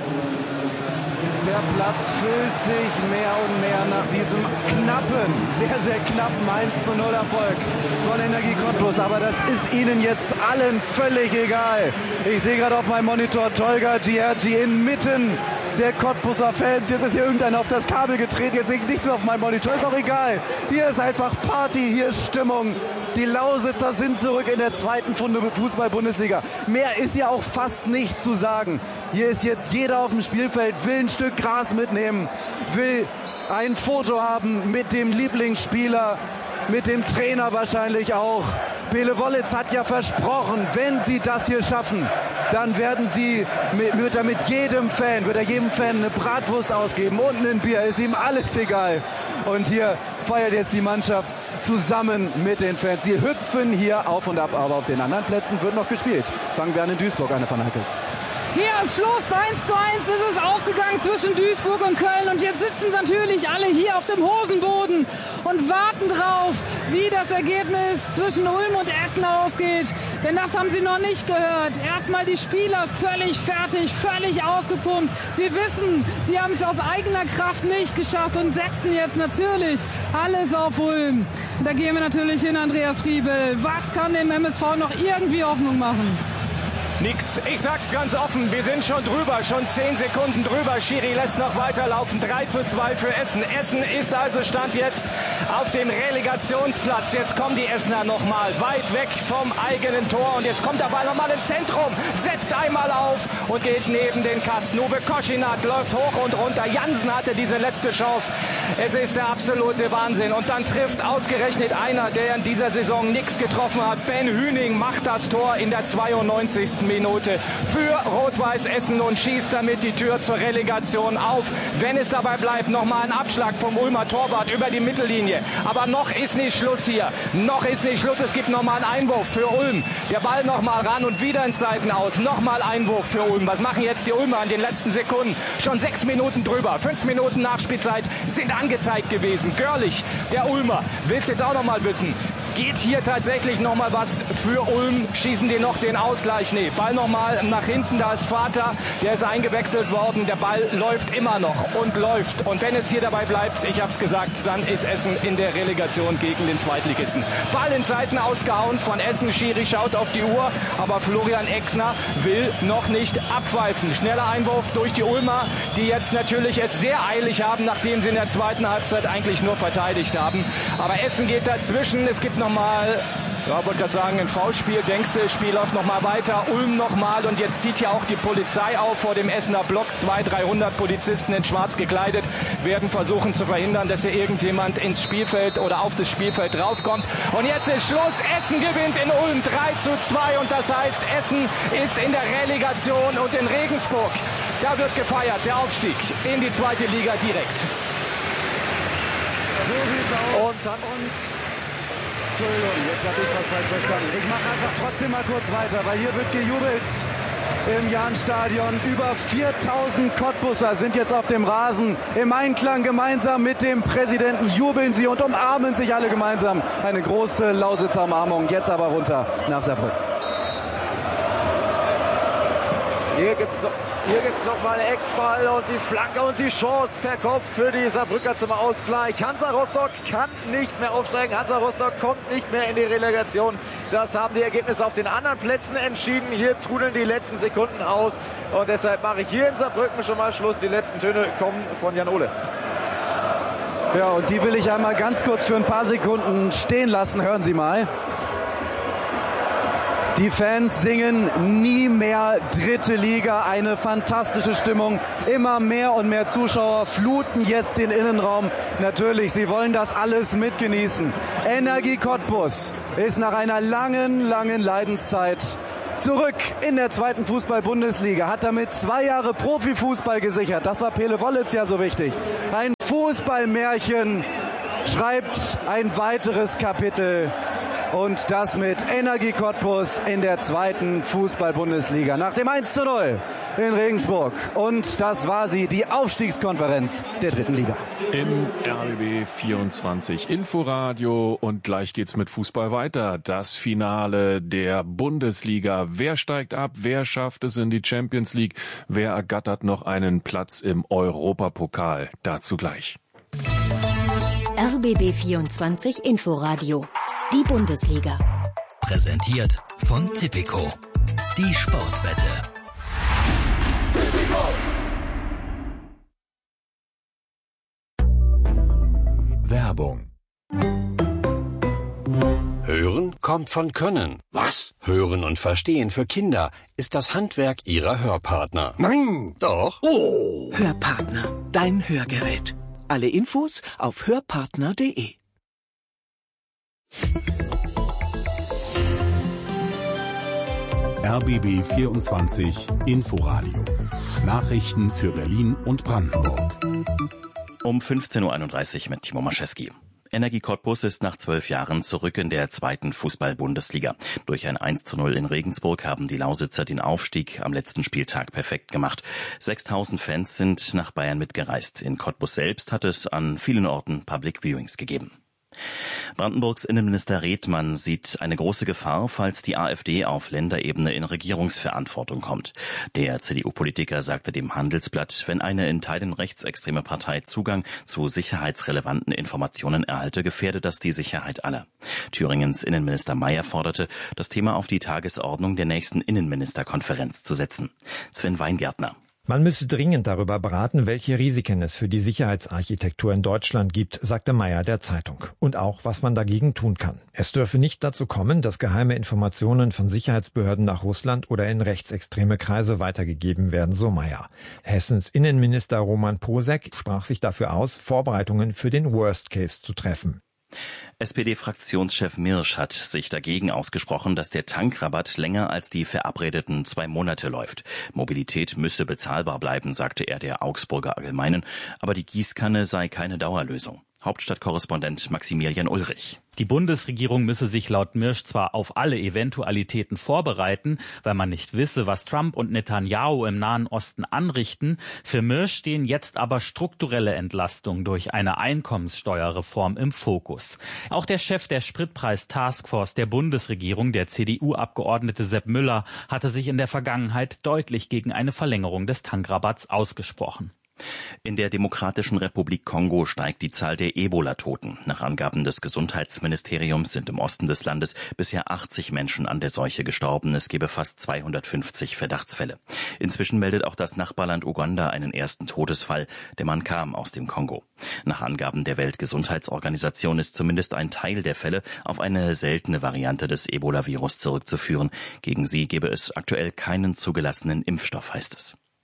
Der Platz füllt sich mehr und mehr nach diesem knappen, sehr knappen 1:0 Erfolg von Energie Cottbus. Aber das ist ihnen jetzt allen völlig egal. Ich sehe gerade auf meinem Monitor Tolga Giergi inmitten der Cottbuser Fans. Jetzt ist hier irgendeiner auf das Kabel getreten. Jetzt sehe ich nichts mehr auf meinem Monitor. Ist auch egal. Hier ist einfach Party, hier ist Stimmung. Die Lausitzer sind zurück in der zweiten Fußball-Bundesliga. Mehr ist ja auch fast nicht zu sagen. Hier ist jetzt jeder auf dem Spielfeld, will ein Stück Gras mitnehmen, will ein Foto haben mit dem Lieblingsspieler, mit dem Trainer wahrscheinlich auch. Bele Wollitz hat ja versprochen, wenn sie das hier schaffen, dann wird er jedem Fan eine Bratwurst ausgeben und ein Bier, ist ihm alles egal. Und hier feiert jetzt die Mannschaft zusammen mit den Fans. Sie hüpfen hier auf und ab, aber auf den anderen Plätzen wird noch gespielt. Fangen wir an in Duisburg, Arne van Eickels. Hier ist Schluss, 1:1 ist es ausgegangen zwischen Duisburg und Köln und jetzt sitzen natürlich alle hier auf dem Hosenboden und warten drauf, wie das Ergebnis zwischen Ulm und Essen ausgeht, denn das haben sie noch nicht gehört. Erstmal die Spieler völlig fertig, völlig ausgepumpt. Sie wissen, sie haben es aus eigener Kraft nicht geschafft und setzen jetzt natürlich alles auf Ulm. Da gehen wir natürlich hin, Andreas Friebel. Was kann dem MSV noch irgendwie Hoffnung machen? Nix. Ich sag's ganz offen, wir sind schon drüber, schon 10 Sekunden drüber. Schiri lässt noch weiterlaufen. 3:2 für Essen. Essen ist also Stand jetzt auf dem Relegationsplatz. Jetzt kommen die Essener nochmal weit weg vom eigenen Tor. Und jetzt kommt der Ball nochmal ins Zentrum, setzt einmal auf und geht neben den Kasten. Uwe Koschinat läuft hoch und runter. Jansen hatte diese letzte Chance. Es ist der absolute Wahnsinn. Und dann trifft ausgerechnet einer, der in dieser Saison nichts getroffen hat. Ben Hüning macht das Tor in der 92. Minute für Rot-Weiß Essen und schießt damit die Tür zur Relegation auf. Wenn es dabei bleibt, nochmal ein Abschlag vom Ulmer Torwart über die Mittellinie. Aber noch ist nicht Schluss hier. Noch ist nicht Schluss. Es gibt nochmal einen Einwurf für Ulm. Der Ball nochmal ran und wieder ins Seitenaus. Nochmal Einwurf für Ulm. Was machen jetzt die Ulmer in den letzten Sekunden? Schon 6 Minuten drüber. 5 Minuten Nachspielzeit sind angezeigt gewesen. Görlich, der Ulmer, willst jetzt auch nochmal wissen. Geht hier tatsächlich nochmal was für Ulm? Schießen die noch den Ausgleich? Nee, Ball nochmal nach hinten, da ist Vater, der ist eingewechselt worden. Der Ball läuft immer noch und läuft. Und wenn es hier dabei bleibt, ich hab's gesagt, dann ist Essen in der Relegation gegen den Zweitligisten. Ball in Seiten ausgehauen von Essen. Schiri schaut auf die Uhr, aber Florian Exner will noch nicht abpfeifen. Schneller Einwurf durch die Ulmer, die jetzt natürlich es sehr eilig haben, nachdem sie in der zweiten Halbzeit eigentlich nur verteidigt haben. Aber Essen geht dazwischen. Es gibt nochmal, ja, wollte gerade sagen, ein Foulspiel. Denkst du, Spiel läuft nochmal weiter. Ulm nochmal und jetzt zieht ja auch die Polizei auf vor dem Essener Block. 200-300 Polizisten in schwarz gekleidet werden versuchen zu verhindern, dass hier irgendjemand ins Spielfeld oder auf das Spielfeld draufkommt. Und jetzt ist Schluss. Essen gewinnt in Ulm 3:2 und das heißt, Essen ist in der Relegation und in Regensburg, da wird gefeiert, der Aufstieg in die zweite Liga direkt. So sieht's aus. Und Entschuldigung, jetzt habe ich was falsch verstanden. Ich mache einfach trotzdem mal kurz weiter, weil hier wird gejubelt im Jahnstadion. Über 4000 Cottbusser sind jetzt auf dem Rasen. Im Einklang gemeinsam mit dem Präsidenten jubeln sie und umarmen sich alle gemeinsam. Eine große Lausitzer Umarmung. Jetzt aber runter nach Saarbrücken. Hier gibt's noch mal Eckball und die Flanke und die Chance per Kopf für die Saarbrücker zum Ausgleich. Hansa Rostock kann nicht mehr aufsteigen. Hansa Rostock kommt nicht mehr in die Relegation. Das haben die Ergebnisse auf den anderen Plätzen entschieden. Hier trudeln die letzten Sekunden aus. Und deshalb mache ich hier in Saarbrücken schon mal Schluss. Die letzten Töne kommen von Jan Ole. Ja, und die will ich einmal ganz kurz für ein paar Sekunden stehen lassen. Hören Sie mal. Die Fans singen nie mehr dritte Liga, eine fantastische Stimmung. Immer mehr und mehr Zuschauer fluten jetzt den Innenraum. Natürlich, sie wollen das alles mitgenießen. Energie Cottbus ist nach einer langen Leidenszeit zurück in der zweiten Fußball-Bundesliga, hat damit 2 Jahre Profifußball gesichert. Das war Pele Wollitz ja so wichtig. Ein Fußballmärchen schreibt ein weiteres Kapitel. Und das mit Energie Cottbus in der zweiten Fußball-Bundesliga. Nach dem 1:0 in Regensburg. Und das war sie, die Aufstiegskonferenz der dritten Liga. Im RBB 24 Inforadio und gleich geht's mit Fußball weiter. Das Finale der Bundesliga. Wer steigt ab? Wer schafft es in die Champions League? Wer ergattert noch einen Platz im Europapokal? Dazu gleich. RBB 24 Inforadio. Die Bundesliga. Präsentiert von Tipico. Die Sportwette. Werbung. Hören kommt von Können. Was? Hören und Verstehen für Kinder ist das Handwerk ihrer Hörpartner. Nein, doch. Oh. Hörpartner, dein Hörgerät. Alle Infos auf hörpartner.de. RBB 24 Inforadio. Nachrichten für Berlin und Brandenburg. Um 15.31 Uhr mit Timo Maschewski. Energie Cottbus ist nach 12 Jahren zurück in der zweiten Fußball-Bundesliga. Durch ein 1:0 in Regensburg haben die Lausitzer den Aufstieg am letzten Spieltag perfekt gemacht. 6.000 Fans sind nach Bayern mitgereist. In Cottbus selbst hat es an vielen Orten Public Viewings gegeben. Brandenburgs Innenminister Redmann sieht eine große Gefahr, falls die AfD auf Länderebene in Regierungsverantwortung kommt. Der CDU-Politiker sagte dem Handelsblatt, wenn eine in Teilen rechtsextreme Partei Zugang zu sicherheitsrelevanten Informationen erhalte, gefährde das die Sicherheit aller. Thüringens Innenminister Mayer forderte, das Thema auf die Tagesordnung der nächsten Innenministerkonferenz zu setzen. Sven Weingärtner. Man müsse dringend darüber beraten, welche Risiken es für die Sicherheitsarchitektur in Deutschland gibt, sagte Mayer der Zeitung. Und auch, was man dagegen tun kann. Es dürfe nicht dazu kommen, dass geheime Informationen von Sicherheitsbehörden nach Russland oder in rechtsextreme Kreise weitergegeben werden, so Mayer. Hessens Innenminister Roman Posek sprach sich dafür aus, Vorbereitungen für den Worst Case zu treffen. SPD-Fraktionschef Mirsch hat sich dagegen ausgesprochen, dass der Tankrabatt länger als die verabredeten 2 Monate läuft. Mobilität müsse bezahlbar bleiben, sagte er der Augsburger Allgemeinen, aber die Gießkanne sei keine Dauerlösung. Hauptstadtkorrespondent Maximilian Ulrich. Die Bundesregierung müsse sich laut Mirsch zwar auf alle Eventualitäten vorbereiten, weil man nicht wisse, was Trump und Netanyahu im Nahen Osten anrichten. Für Mirsch stehen jetzt aber strukturelle Entlastungen durch eine Einkommenssteuerreform im Fokus. Auch der Chef der Spritpreis-Taskforce der Bundesregierung, der CDU-Abgeordnete Sepp Müller, hatte sich in der Vergangenheit deutlich gegen eine Verlängerung des Tankrabatts ausgesprochen. In der Demokratischen Republik Kongo steigt die Zahl der Ebola-Toten. Nach Angaben des Gesundheitsministeriums sind im Osten des Landes bisher 80 Menschen an der Seuche gestorben. Es gebe fast 250 Verdachtsfälle. Inzwischen meldet auch das Nachbarland Uganda einen ersten Todesfall. Der Mann kam aus dem Kongo. Nach Angaben der Weltgesundheitsorganisation ist zumindest ein Teil der Fälle auf eine seltene Variante des Ebola-Virus zurückzuführen. Gegen sie gebe es aktuell keinen zugelassenen Impfstoff, heißt es.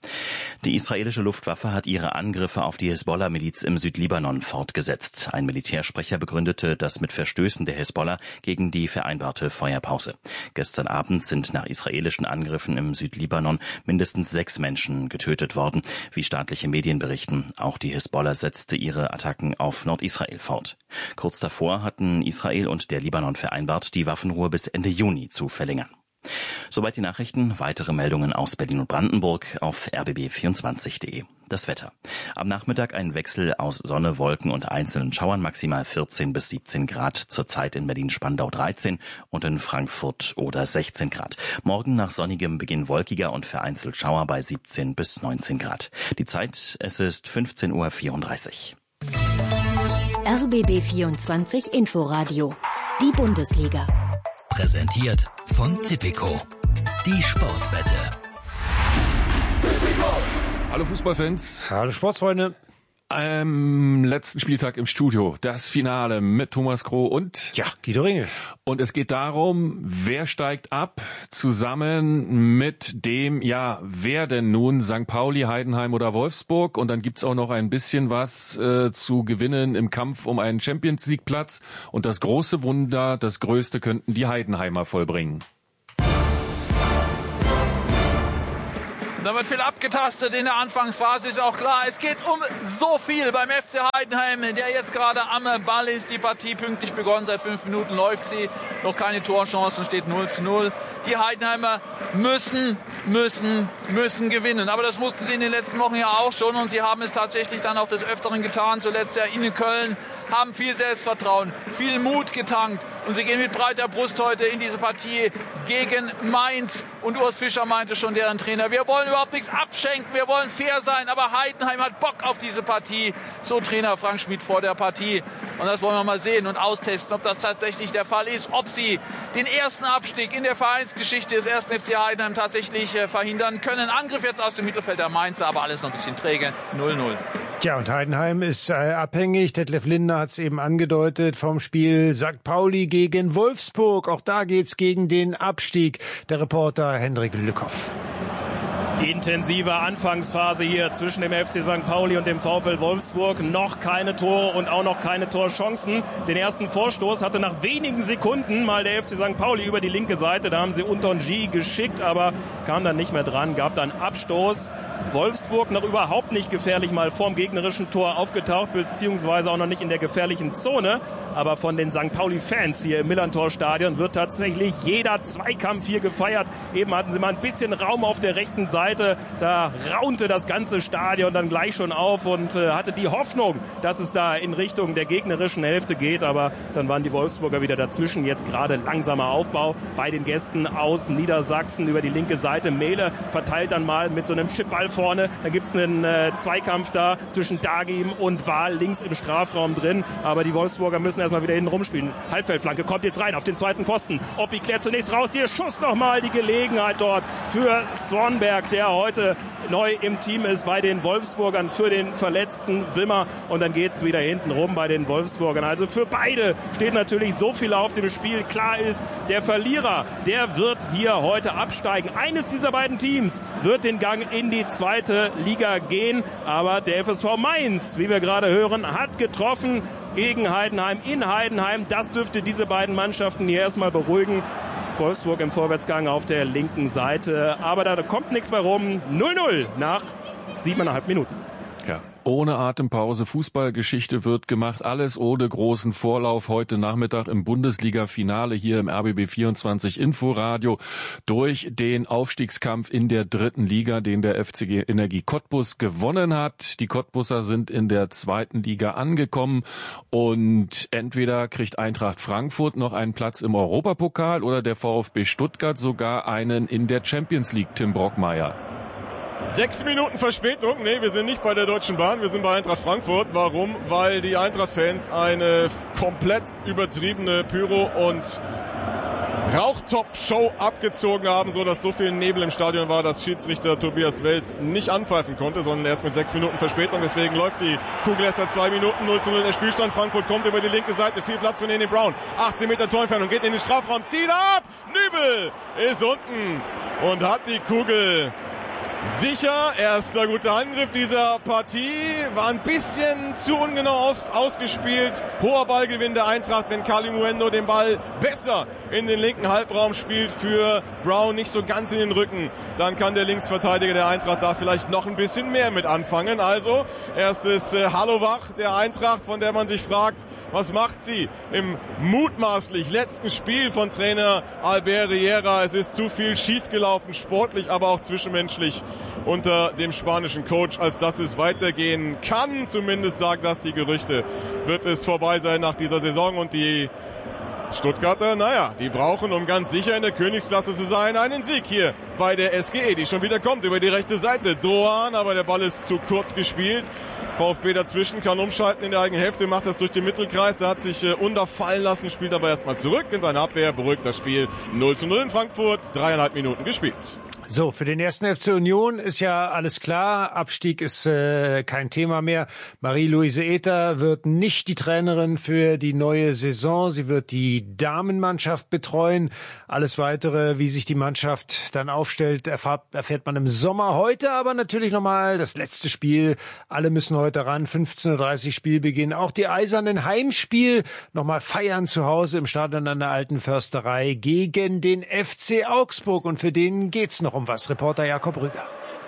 Die israelische Luftwaffe hat ihre Angriffe auf die Hisbollah-Miliz im Südlibanon fortgesetzt. Ein Militärsprecher begründete das mit Verstößen der Hisbollah gegen die vereinbarte Feuerpause. Gestern Abend sind nach israelischen Angriffen im Südlibanon mindestens 6 Menschen getötet worden, wie staatliche Medien berichten. Auch die Hisbollah setzte ihre Attacken auf Nordisrael fort. Kurz davor hatten Israel und der Libanon vereinbart, die Waffenruhe bis Ende Juni zu verlängern. Soweit die Nachrichten. Weitere Meldungen aus Berlin und Brandenburg auf rbb24.de. Das Wetter. Am Nachmittag ein Wechsel aus Sonne, Wolken und einzelnen Schauern, maximal 14 bis 17 Grad. Zurzeit in Berlin-Spandau 13 und in Frankfurt oder 16 Grad. Morgen nach sonnigem Beginn wolkiger und vereinzelt Schauer bei 17 bis 19 Grad. Die Zeit, es ist 15:34 Uhr. RBB24 Inforadio. Die Bundesliga. Präsentiert von Tipico. Die Sportwette. Hallo Fußballfans. Hallo Sportsfreunde. Am letzten Spieltag im Studio, das Finale mit Thomas Kroh und Guido Ringel. Und es geht darum, wer steigt ab, zusammen mit dem, wer denn nun, St. Pauli, Heidenheim oder Wolfsburg. Und dann gibt's auch noch ein bisschen was zu gewinnen im Kampf um einen Champions-League-Platz. Und das große Wunder, das Größte könnten die Heidenheimer vollbringen. Da wird viel abgetastet in der Anfangsphase, ist auch klar. Es geht um so viel beim FC Heidenheim, der jetzt gerade am Ball ist. Die Partie pünktlich begonnen, seit 5 Minuten läuft sie. Noch keine Torchancen, steht 0:0. Die Heidenheimer müssen gewinnen. Aber das mussten sie in den letzten Wochen ja auch schon. Und sie haben es tatsächlich dann auch des Öfteren getan. Zuletzt ja in Köln, haben viel Selbstvertrauen, viel Mut getankt. Und sie gehen mit breiter Brust heute in diese Partie gegen Mainz. Und Urs Fischer meinte schon, deren Trainer, wir wollen überhaupt nichts abschenken, wir wollen fair sein, aber Heidenheim hat Bock auf diese Partie. So Trainer Frank Schmid vor der Partie. Und das wollen wir mal sehen und austesten, ob das tatsächlich der Fall ist, ob sie den ersten Abstieg in der Vereinsgeschichte des 1. FC Heidenheim tatsächlich verhindern können. Angriff jetzt aus dem Mittelfeld der Mainzer, aber alles noch ein bisschen träge. 0:0. Tja, und Heidenheim ist abhängig, Detlef Lindner hat es eben angedeutet, vom Spiel St. Pauli gegen Wolfsburg. Auch da geht's gegen den Abstieg. Der Reporter Hendrik Lückhoff. Intensive Anfangsphase hier zwischen dem FC St. Pauli und dem VfL Wolfsburg. Noch keine Tore und auch noch keine Torchancen. Den ersten Vorstoß hatte nach wenigen Sekunden mal der FC St. Pauli über die linke Seite. Da haben sie Untonji geschickt, aber kam dann nicht mehr dran. Gab dann Abstoß. Wolfsburg noch überhaupt nicht gefährlich mal vorm gegnerischen Tor aufgetaucht, beziehungsweise auch noch nicht in der gefährlichen Zone. Aber von den St. Pauli-Fans hier im Millantor-Stadion wird tatsächlich jeder Zweikampf hier gefeiert. Eben hatten sie mal ein bisschen Raum auf der rechten Seite. Da raunte das ganze Stadion dann gleich schon auf und hatte die Hoffnung, dass es da in Richtung der gegnerischen Hälfte geht. Aber dann waren die Wolfsburger wieder dazwischen. Jetzt gerade langsamer Aufbau bei den Gästen aus Niedersachsen über die linke Seite. Mehle verteilt dann mal mit so einem Chipball vorne. Da gibt es einen Zweikampf da zwischen Dagim und Wahl links im Strafraum drin. Aber die Wolfsburger müssen erstmal wieder hinten rumspielen. Halbfeldflanke kommt jetzt rein auf den zweiten Pfosten. Oppi klärt zunächst raus. Hier Schuss nochmal die Gelegenheit dort für Swanberg, der heute neu im Team ist bei den Wolfsburgern, für den verletzten Wimmer. Und dann geht es wieder hinten rum bei den Wolfsburgern. Also für beide steht natürlich so viel auf dem Spiel. Klar ist, der Verlierer, der wird hier heute absteigen. Eines dieser beiden Teams wird den Gang in die zweite Liga gehen. Aber der FSV Mainz, wie wir gerade hören, hat getroffen gegen Heidenheim in Heidenheim. Das dürfte diese beiden Mannschaften hier erstmal beruhigen. Wolfsburg im Vorwärtsgang auf der linken Seite. Aber da kommt nichts mehr rum. 0:0 nach 7,5 Minuten. Ja, ohne Atempause. Fußballgeschichte wird gemacht. Alles ohne großen Vorlauf. Heute Nachmittag im Bundesliga-Finale hier im RBB24 Inforadio durch den Aufstiegskampf in der 3. Liga, den der FCG Energie Cottbus gewonnen hat. Die Cottbusser sind in der 2. Liga angekommen und entweder kriegt Eintracht Frankfurt noch einen Platz im Europapokal oder der VfB Stuttgart sogar einen in der Champions League, Tim Brockmeier. 6 Minuten Verspätung. Nee, wir sind nicht bei der Deutschen Bahn, wir sind bei Eintracht Frankfurt. Warum? Weil die Eintracht-Fans eine komplett übertriebene Pyro- und Rauchtopf-Show abgezogen haben, so dass so viel Nebel im Stadion war, dass Schiedsrichter Tobias Welz nicht anpfeifen konnte, sondern erst mit 6 Minuten Verspätung. Deswegen läuft die Kugel erst seit 2 Minuten, 0:0 der Spielstand. Frankfurt kommt über die linke Seite, viel Platz für Nene Brown. 18 Meter Torentfernung, geht in den Strafraum, zieht ab! Nübel ist unten und hat die Kugel sicher. Erster guter Angriff dieser Partie. War ein bisschen zu ungenau ausgespielt. Hoher Ballgewinn der Eintracht, wenn Kalimuendo den Ball besser in den linken Halbraum spielt. Für Brown nicht so ganz in den Rücken. Dann kann der Linksverteidiger der Eintracht da vielleicht noch ein bisschen mehr mit anfangen. Also erstes Hallowach der Eintracht, von der man sich fragt, was macht sie im mutmaßlich letzten Spiel von Trainer Albert Riera? Es ist zu viel schiefgelaufen, sportlich, aber auch zwischenmenschlich unter dem spanischen Coach, als dass es weitergehen kann. Zumindest sagen das die Gerüchte. Wird es vorbei sein nach dieser Saison und die Stuttgarter, die brauchen, um ganz sicher in der Königsklasse zu sein, einen Sieg hier bei der SGE, die schon wieder kommt über die rechte Seite. Doan, aber der Ball ist zu kurz gespielt. VfB dazwischen, kann umschalten in der eigenen Hälfte, macht das durch den Mittelkreis. Der hat sich unterfallen lassen, spielt aber erstmal zurück in seine Abwehr, beruhigt das Spiel. 0:0 in Frankfurt, 3,5 Minuten gespielt. So, für den ersten FC Union ist ja alles klar. Abstieg ist kein Thema mehr. Marie-Louise Ether wird nicht die Trainerin für die neue Saison. Sie wird die Damenmannschaft betreuen. Alles Weitere, wie sich die Mannschaft dann aufstellt, erfährt man im Sommer. Heute aber natürlich nochmal das letzte Spiel. Alle müssen heute ran. 15:30 Uhr Spielbeginn. Auch die Eisernen Heimspiel. Nochmal feiern zu Hause im Stadion an der Alten Försterei gegen den FC Augsburg. Und für den geht's noch um was. Reporter Jakob Rüger.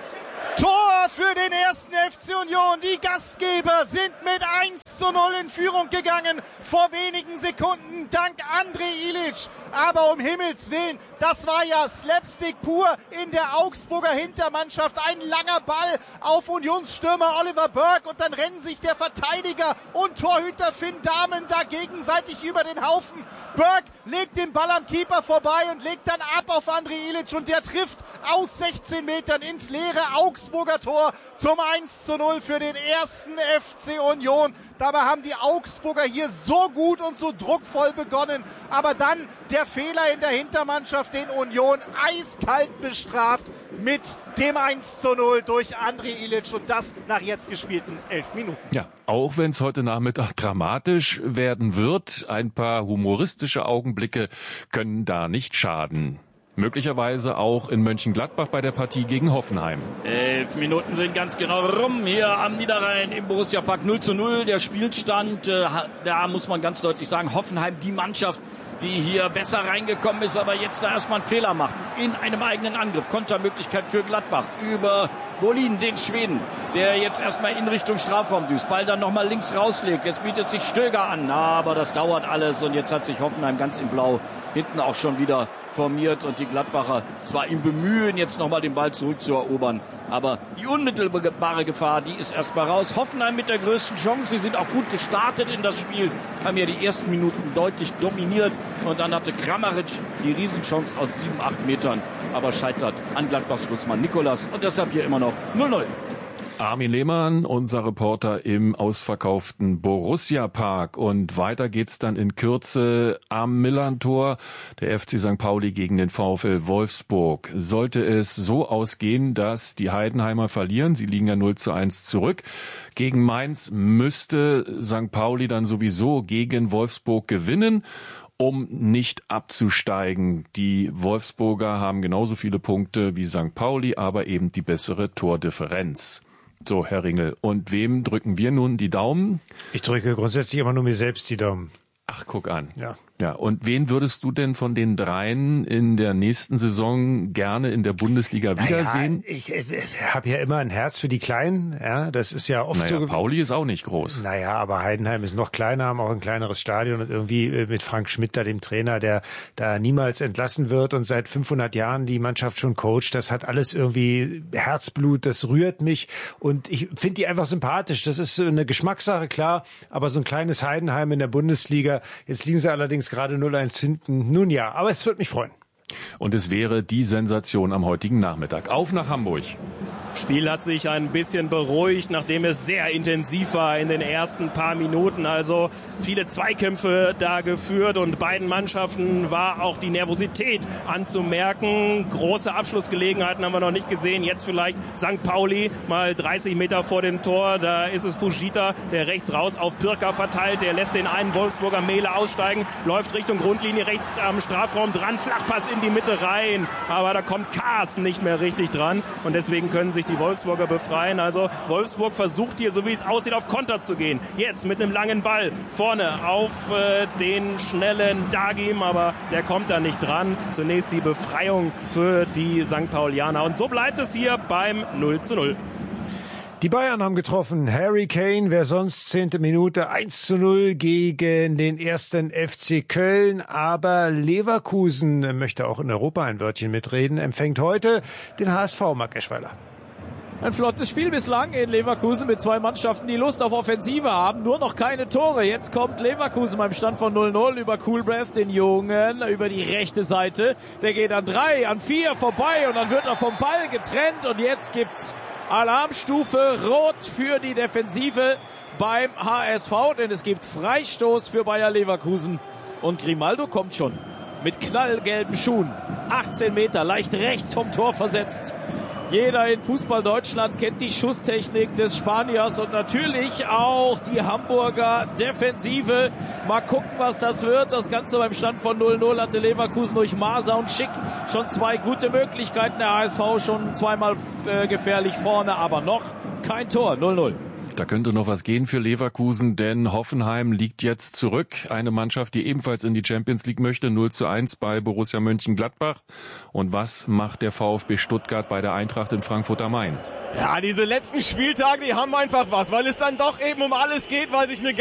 Tor für den ersten FC Union. Die Gastgeber sind mit 1:0 in Führung gegangen. Vor wenigen Sekunden dank André Ilic. Aber um Himmels Willen, das war ja Slapstick pur in der Augsburger Hintermannschaft. Ein langer Ball auf Unionsstürmer Oliver Burke und dann rennen sich der Verteidiger und Torhüter Finn Dahmen da gegenseitig über den Haufen. Burke legt den Ball am Keeper vorbei und legt dann ab auf André Ilic und der trifft aus 16 Metern ins leere Augsburger Tor zum 1:0 für den ersten FC Union. Dabei haben die Augsburger hier so gut und so druckvoll begonnen, aber dann der Fehler in der Hintermannschaft, den Union eiskalt bestraft mit dem 1:0 durch André Ilic und das nach jetzt gespielten 11 Minuten. Ja, auch wenn es heute Nachmittag dramatisch werden wird, ein paar humoristische Augenblicke können da nicht schaden. Möglicherweise auch in Mönchengladbach bei der Partie gegen Hoffenheim. 11 Minuten sind ganz genau rum hier am Niederrhein im Borussia-Park. 0:0 der Spielstand. Da muss man ganz deutlich sagen, Hoffenheim die Mannschaft, die hier besser reingekommen ist, aber jetzt da erstmal einen Fehler macht in einem eigenen Angriff. Kontermöglichkeit für Gladbach über Bolin, den Schweden, der jetzt erstmal in Richtung Strafraum düst. Ball dann nochmal links rauslegt. Jetzt bietet sich Stöger an. Aber das dauert alles und jetzt hat sich Hoffenheim ganz in Blau hinten auch schon wieder formiert und die Gladbacher zwar im Bemühen, jetzt nochmal den Ball zurückzuerobern, aber die unmittelbare Gefahr, die ist erstmal raus. Hoffenheim mit der größten Chance, sie sind auch gut gestartet in das Spiel, haben ja die ersten Minuten deutlich dominiert und dann hatte Kramaric die Riesenchance aus 7-8 Metern, aber scheitert an Gladbachs Schlussmann Nikolas und deshalb hier immer noch 0:0. Armin Lehmann, unser Reporter im ausverkauften Borussia-Park. Und weiter geht's dann in Kürze am Millerntor. Der FC St. Pauli gegen den VfL Wolfsburg. Sollte es so ausgehen, dass die Heidenheimer verlieren, sie liegen ja 0:1 zurück, gegen Mainz müsste St. Pauli dann sowieso gegen Wolfsburg gewinnen, um nicht abzusteigen. Die Wolfsburger haben genauso viele Punkte wie St. Pauli, aber eben die bessere Tordifferenz. So, Herr Ringel, und wem drücken wir nun die Daumen? Ich drücke grundsätzlich immer nur mir selbst die Daumen. Ach, guck an. Ja. Ja, und wen würdest du denn von den dreien in der nächsten Saison gerne in der Bundesliga wiedersehen? Ich habe ja immer ein Herz für die Kleinen. Ja, das ist ja oft so. Pauli ist auch nicht groß. Naja, aber Heidenheim ist noch kleiner, haben auch ein kleineres Stadion und irgendwie mit Frank Schmidt da, dem Trainer, der da niemals entlassen wird und seit 500 Jahren die Mannschaft schon coacht. Das hat alles irgendwie Herzblut, das rührt mich und ich finde die einfach sympathisch. Das ist eine Geschmackssache, klar, aber so ein kleines Heidenheim in der Bundesliga, jetzt liegen sie allerdings gerade 0:1 hinten. Nun ja, aber es wird mich freuen. Und es wäre die Sensation am heutigen Nachmittag. Auf nach Hamburg. Spiel hat sich ein bisschen beruhigt, nachdem es sehr intensiv war in den ersten paar Minuten. Also viele Zweikämpfe da geführt und beiden Mannschaften war auch die Nervosität anzumerken. Große Abschlussgelegenheiten haben wir noch nicht gesehen. Jetzt vielleicht St. Pauli mal 30 Meter vor dem Tor. Da ist es Fujita, der rechts raus auf Pirker verteilt. Der lässt den einen Wolfsburger Mehle aussteigen, läuft Richtung Grundlinie rechts am Strafraum dran. Flachpass in die Mitte rein. Aber da kommt Kaas nicht mehr richtig dran. Und deswegen können sich die Wolfsburger befreien. Also Wolfsburg versucht hier, so wie es aussieht, auf Konter zu gehen. Jetzt mit einem langen Ball vorne auf den schnellen Dagim, aber der kommt da nicht dran. Zunächst die Befreiung für die St. Paulianer. Und so bleibt es hier beim 0:0. Die Bayern haben getroffen. Harry Kane, wer sonst, 10. Minute, 1:0 gegen den 1. FC Köln. Aber Leverkusen möchte auch in Europa ein Wörtchen mitreden, empfängt heute den HSV, Marc Eschweiler. Ein flottes Spiel bislang in Leverkusen mit zwei Mannschaften, die Lust auf Offensive haben. Nur noch keine Tore. Jetzt kommt Leverkusen beim Stand von 0:0 über Coolbrass, den Jungen, über die rechte Seite. Der geht an 3, an 4 vorbei und dann wird er vom Ball getrennt. Und jetzt gibt's Alarmstufe Rot für die Defensive beim HSV, denn es gibt Freistoß für Bayer Leverkusen. Und Grimaldo kommt schon mit knallgelben Schuhen. 18 Meter, leicht rechts vom Tor versetzt. Jeder in Fußball Deutschland kennt die Schusstechnik des Spaniers und natürlich auch die Hamburger Defensive. Mal gucken, was das wird. Das Ganze beim Stand von 0:0 hatte Leverkusen durch Maser und Schick schon zwei gute Möglichkeiten. Der HSV schon zweimal gefährlich vorne, aber noch kein Tor. 0:0. Da könnte noch was gehen für Leverkusen, denn Hoffenheim liegt jetzt zurück. Eine Mannschaft, die ebenfalls in die Champions League möchte, 0:1 bei Borussia Mönchengladbach. Und was macht der VfB Stuttgart bei der Eintracht in Frankfurt am Main? Ja, diese letzten Spieltage, die haben einfach was, weil es dann doch eben um alles geht, weil sich eine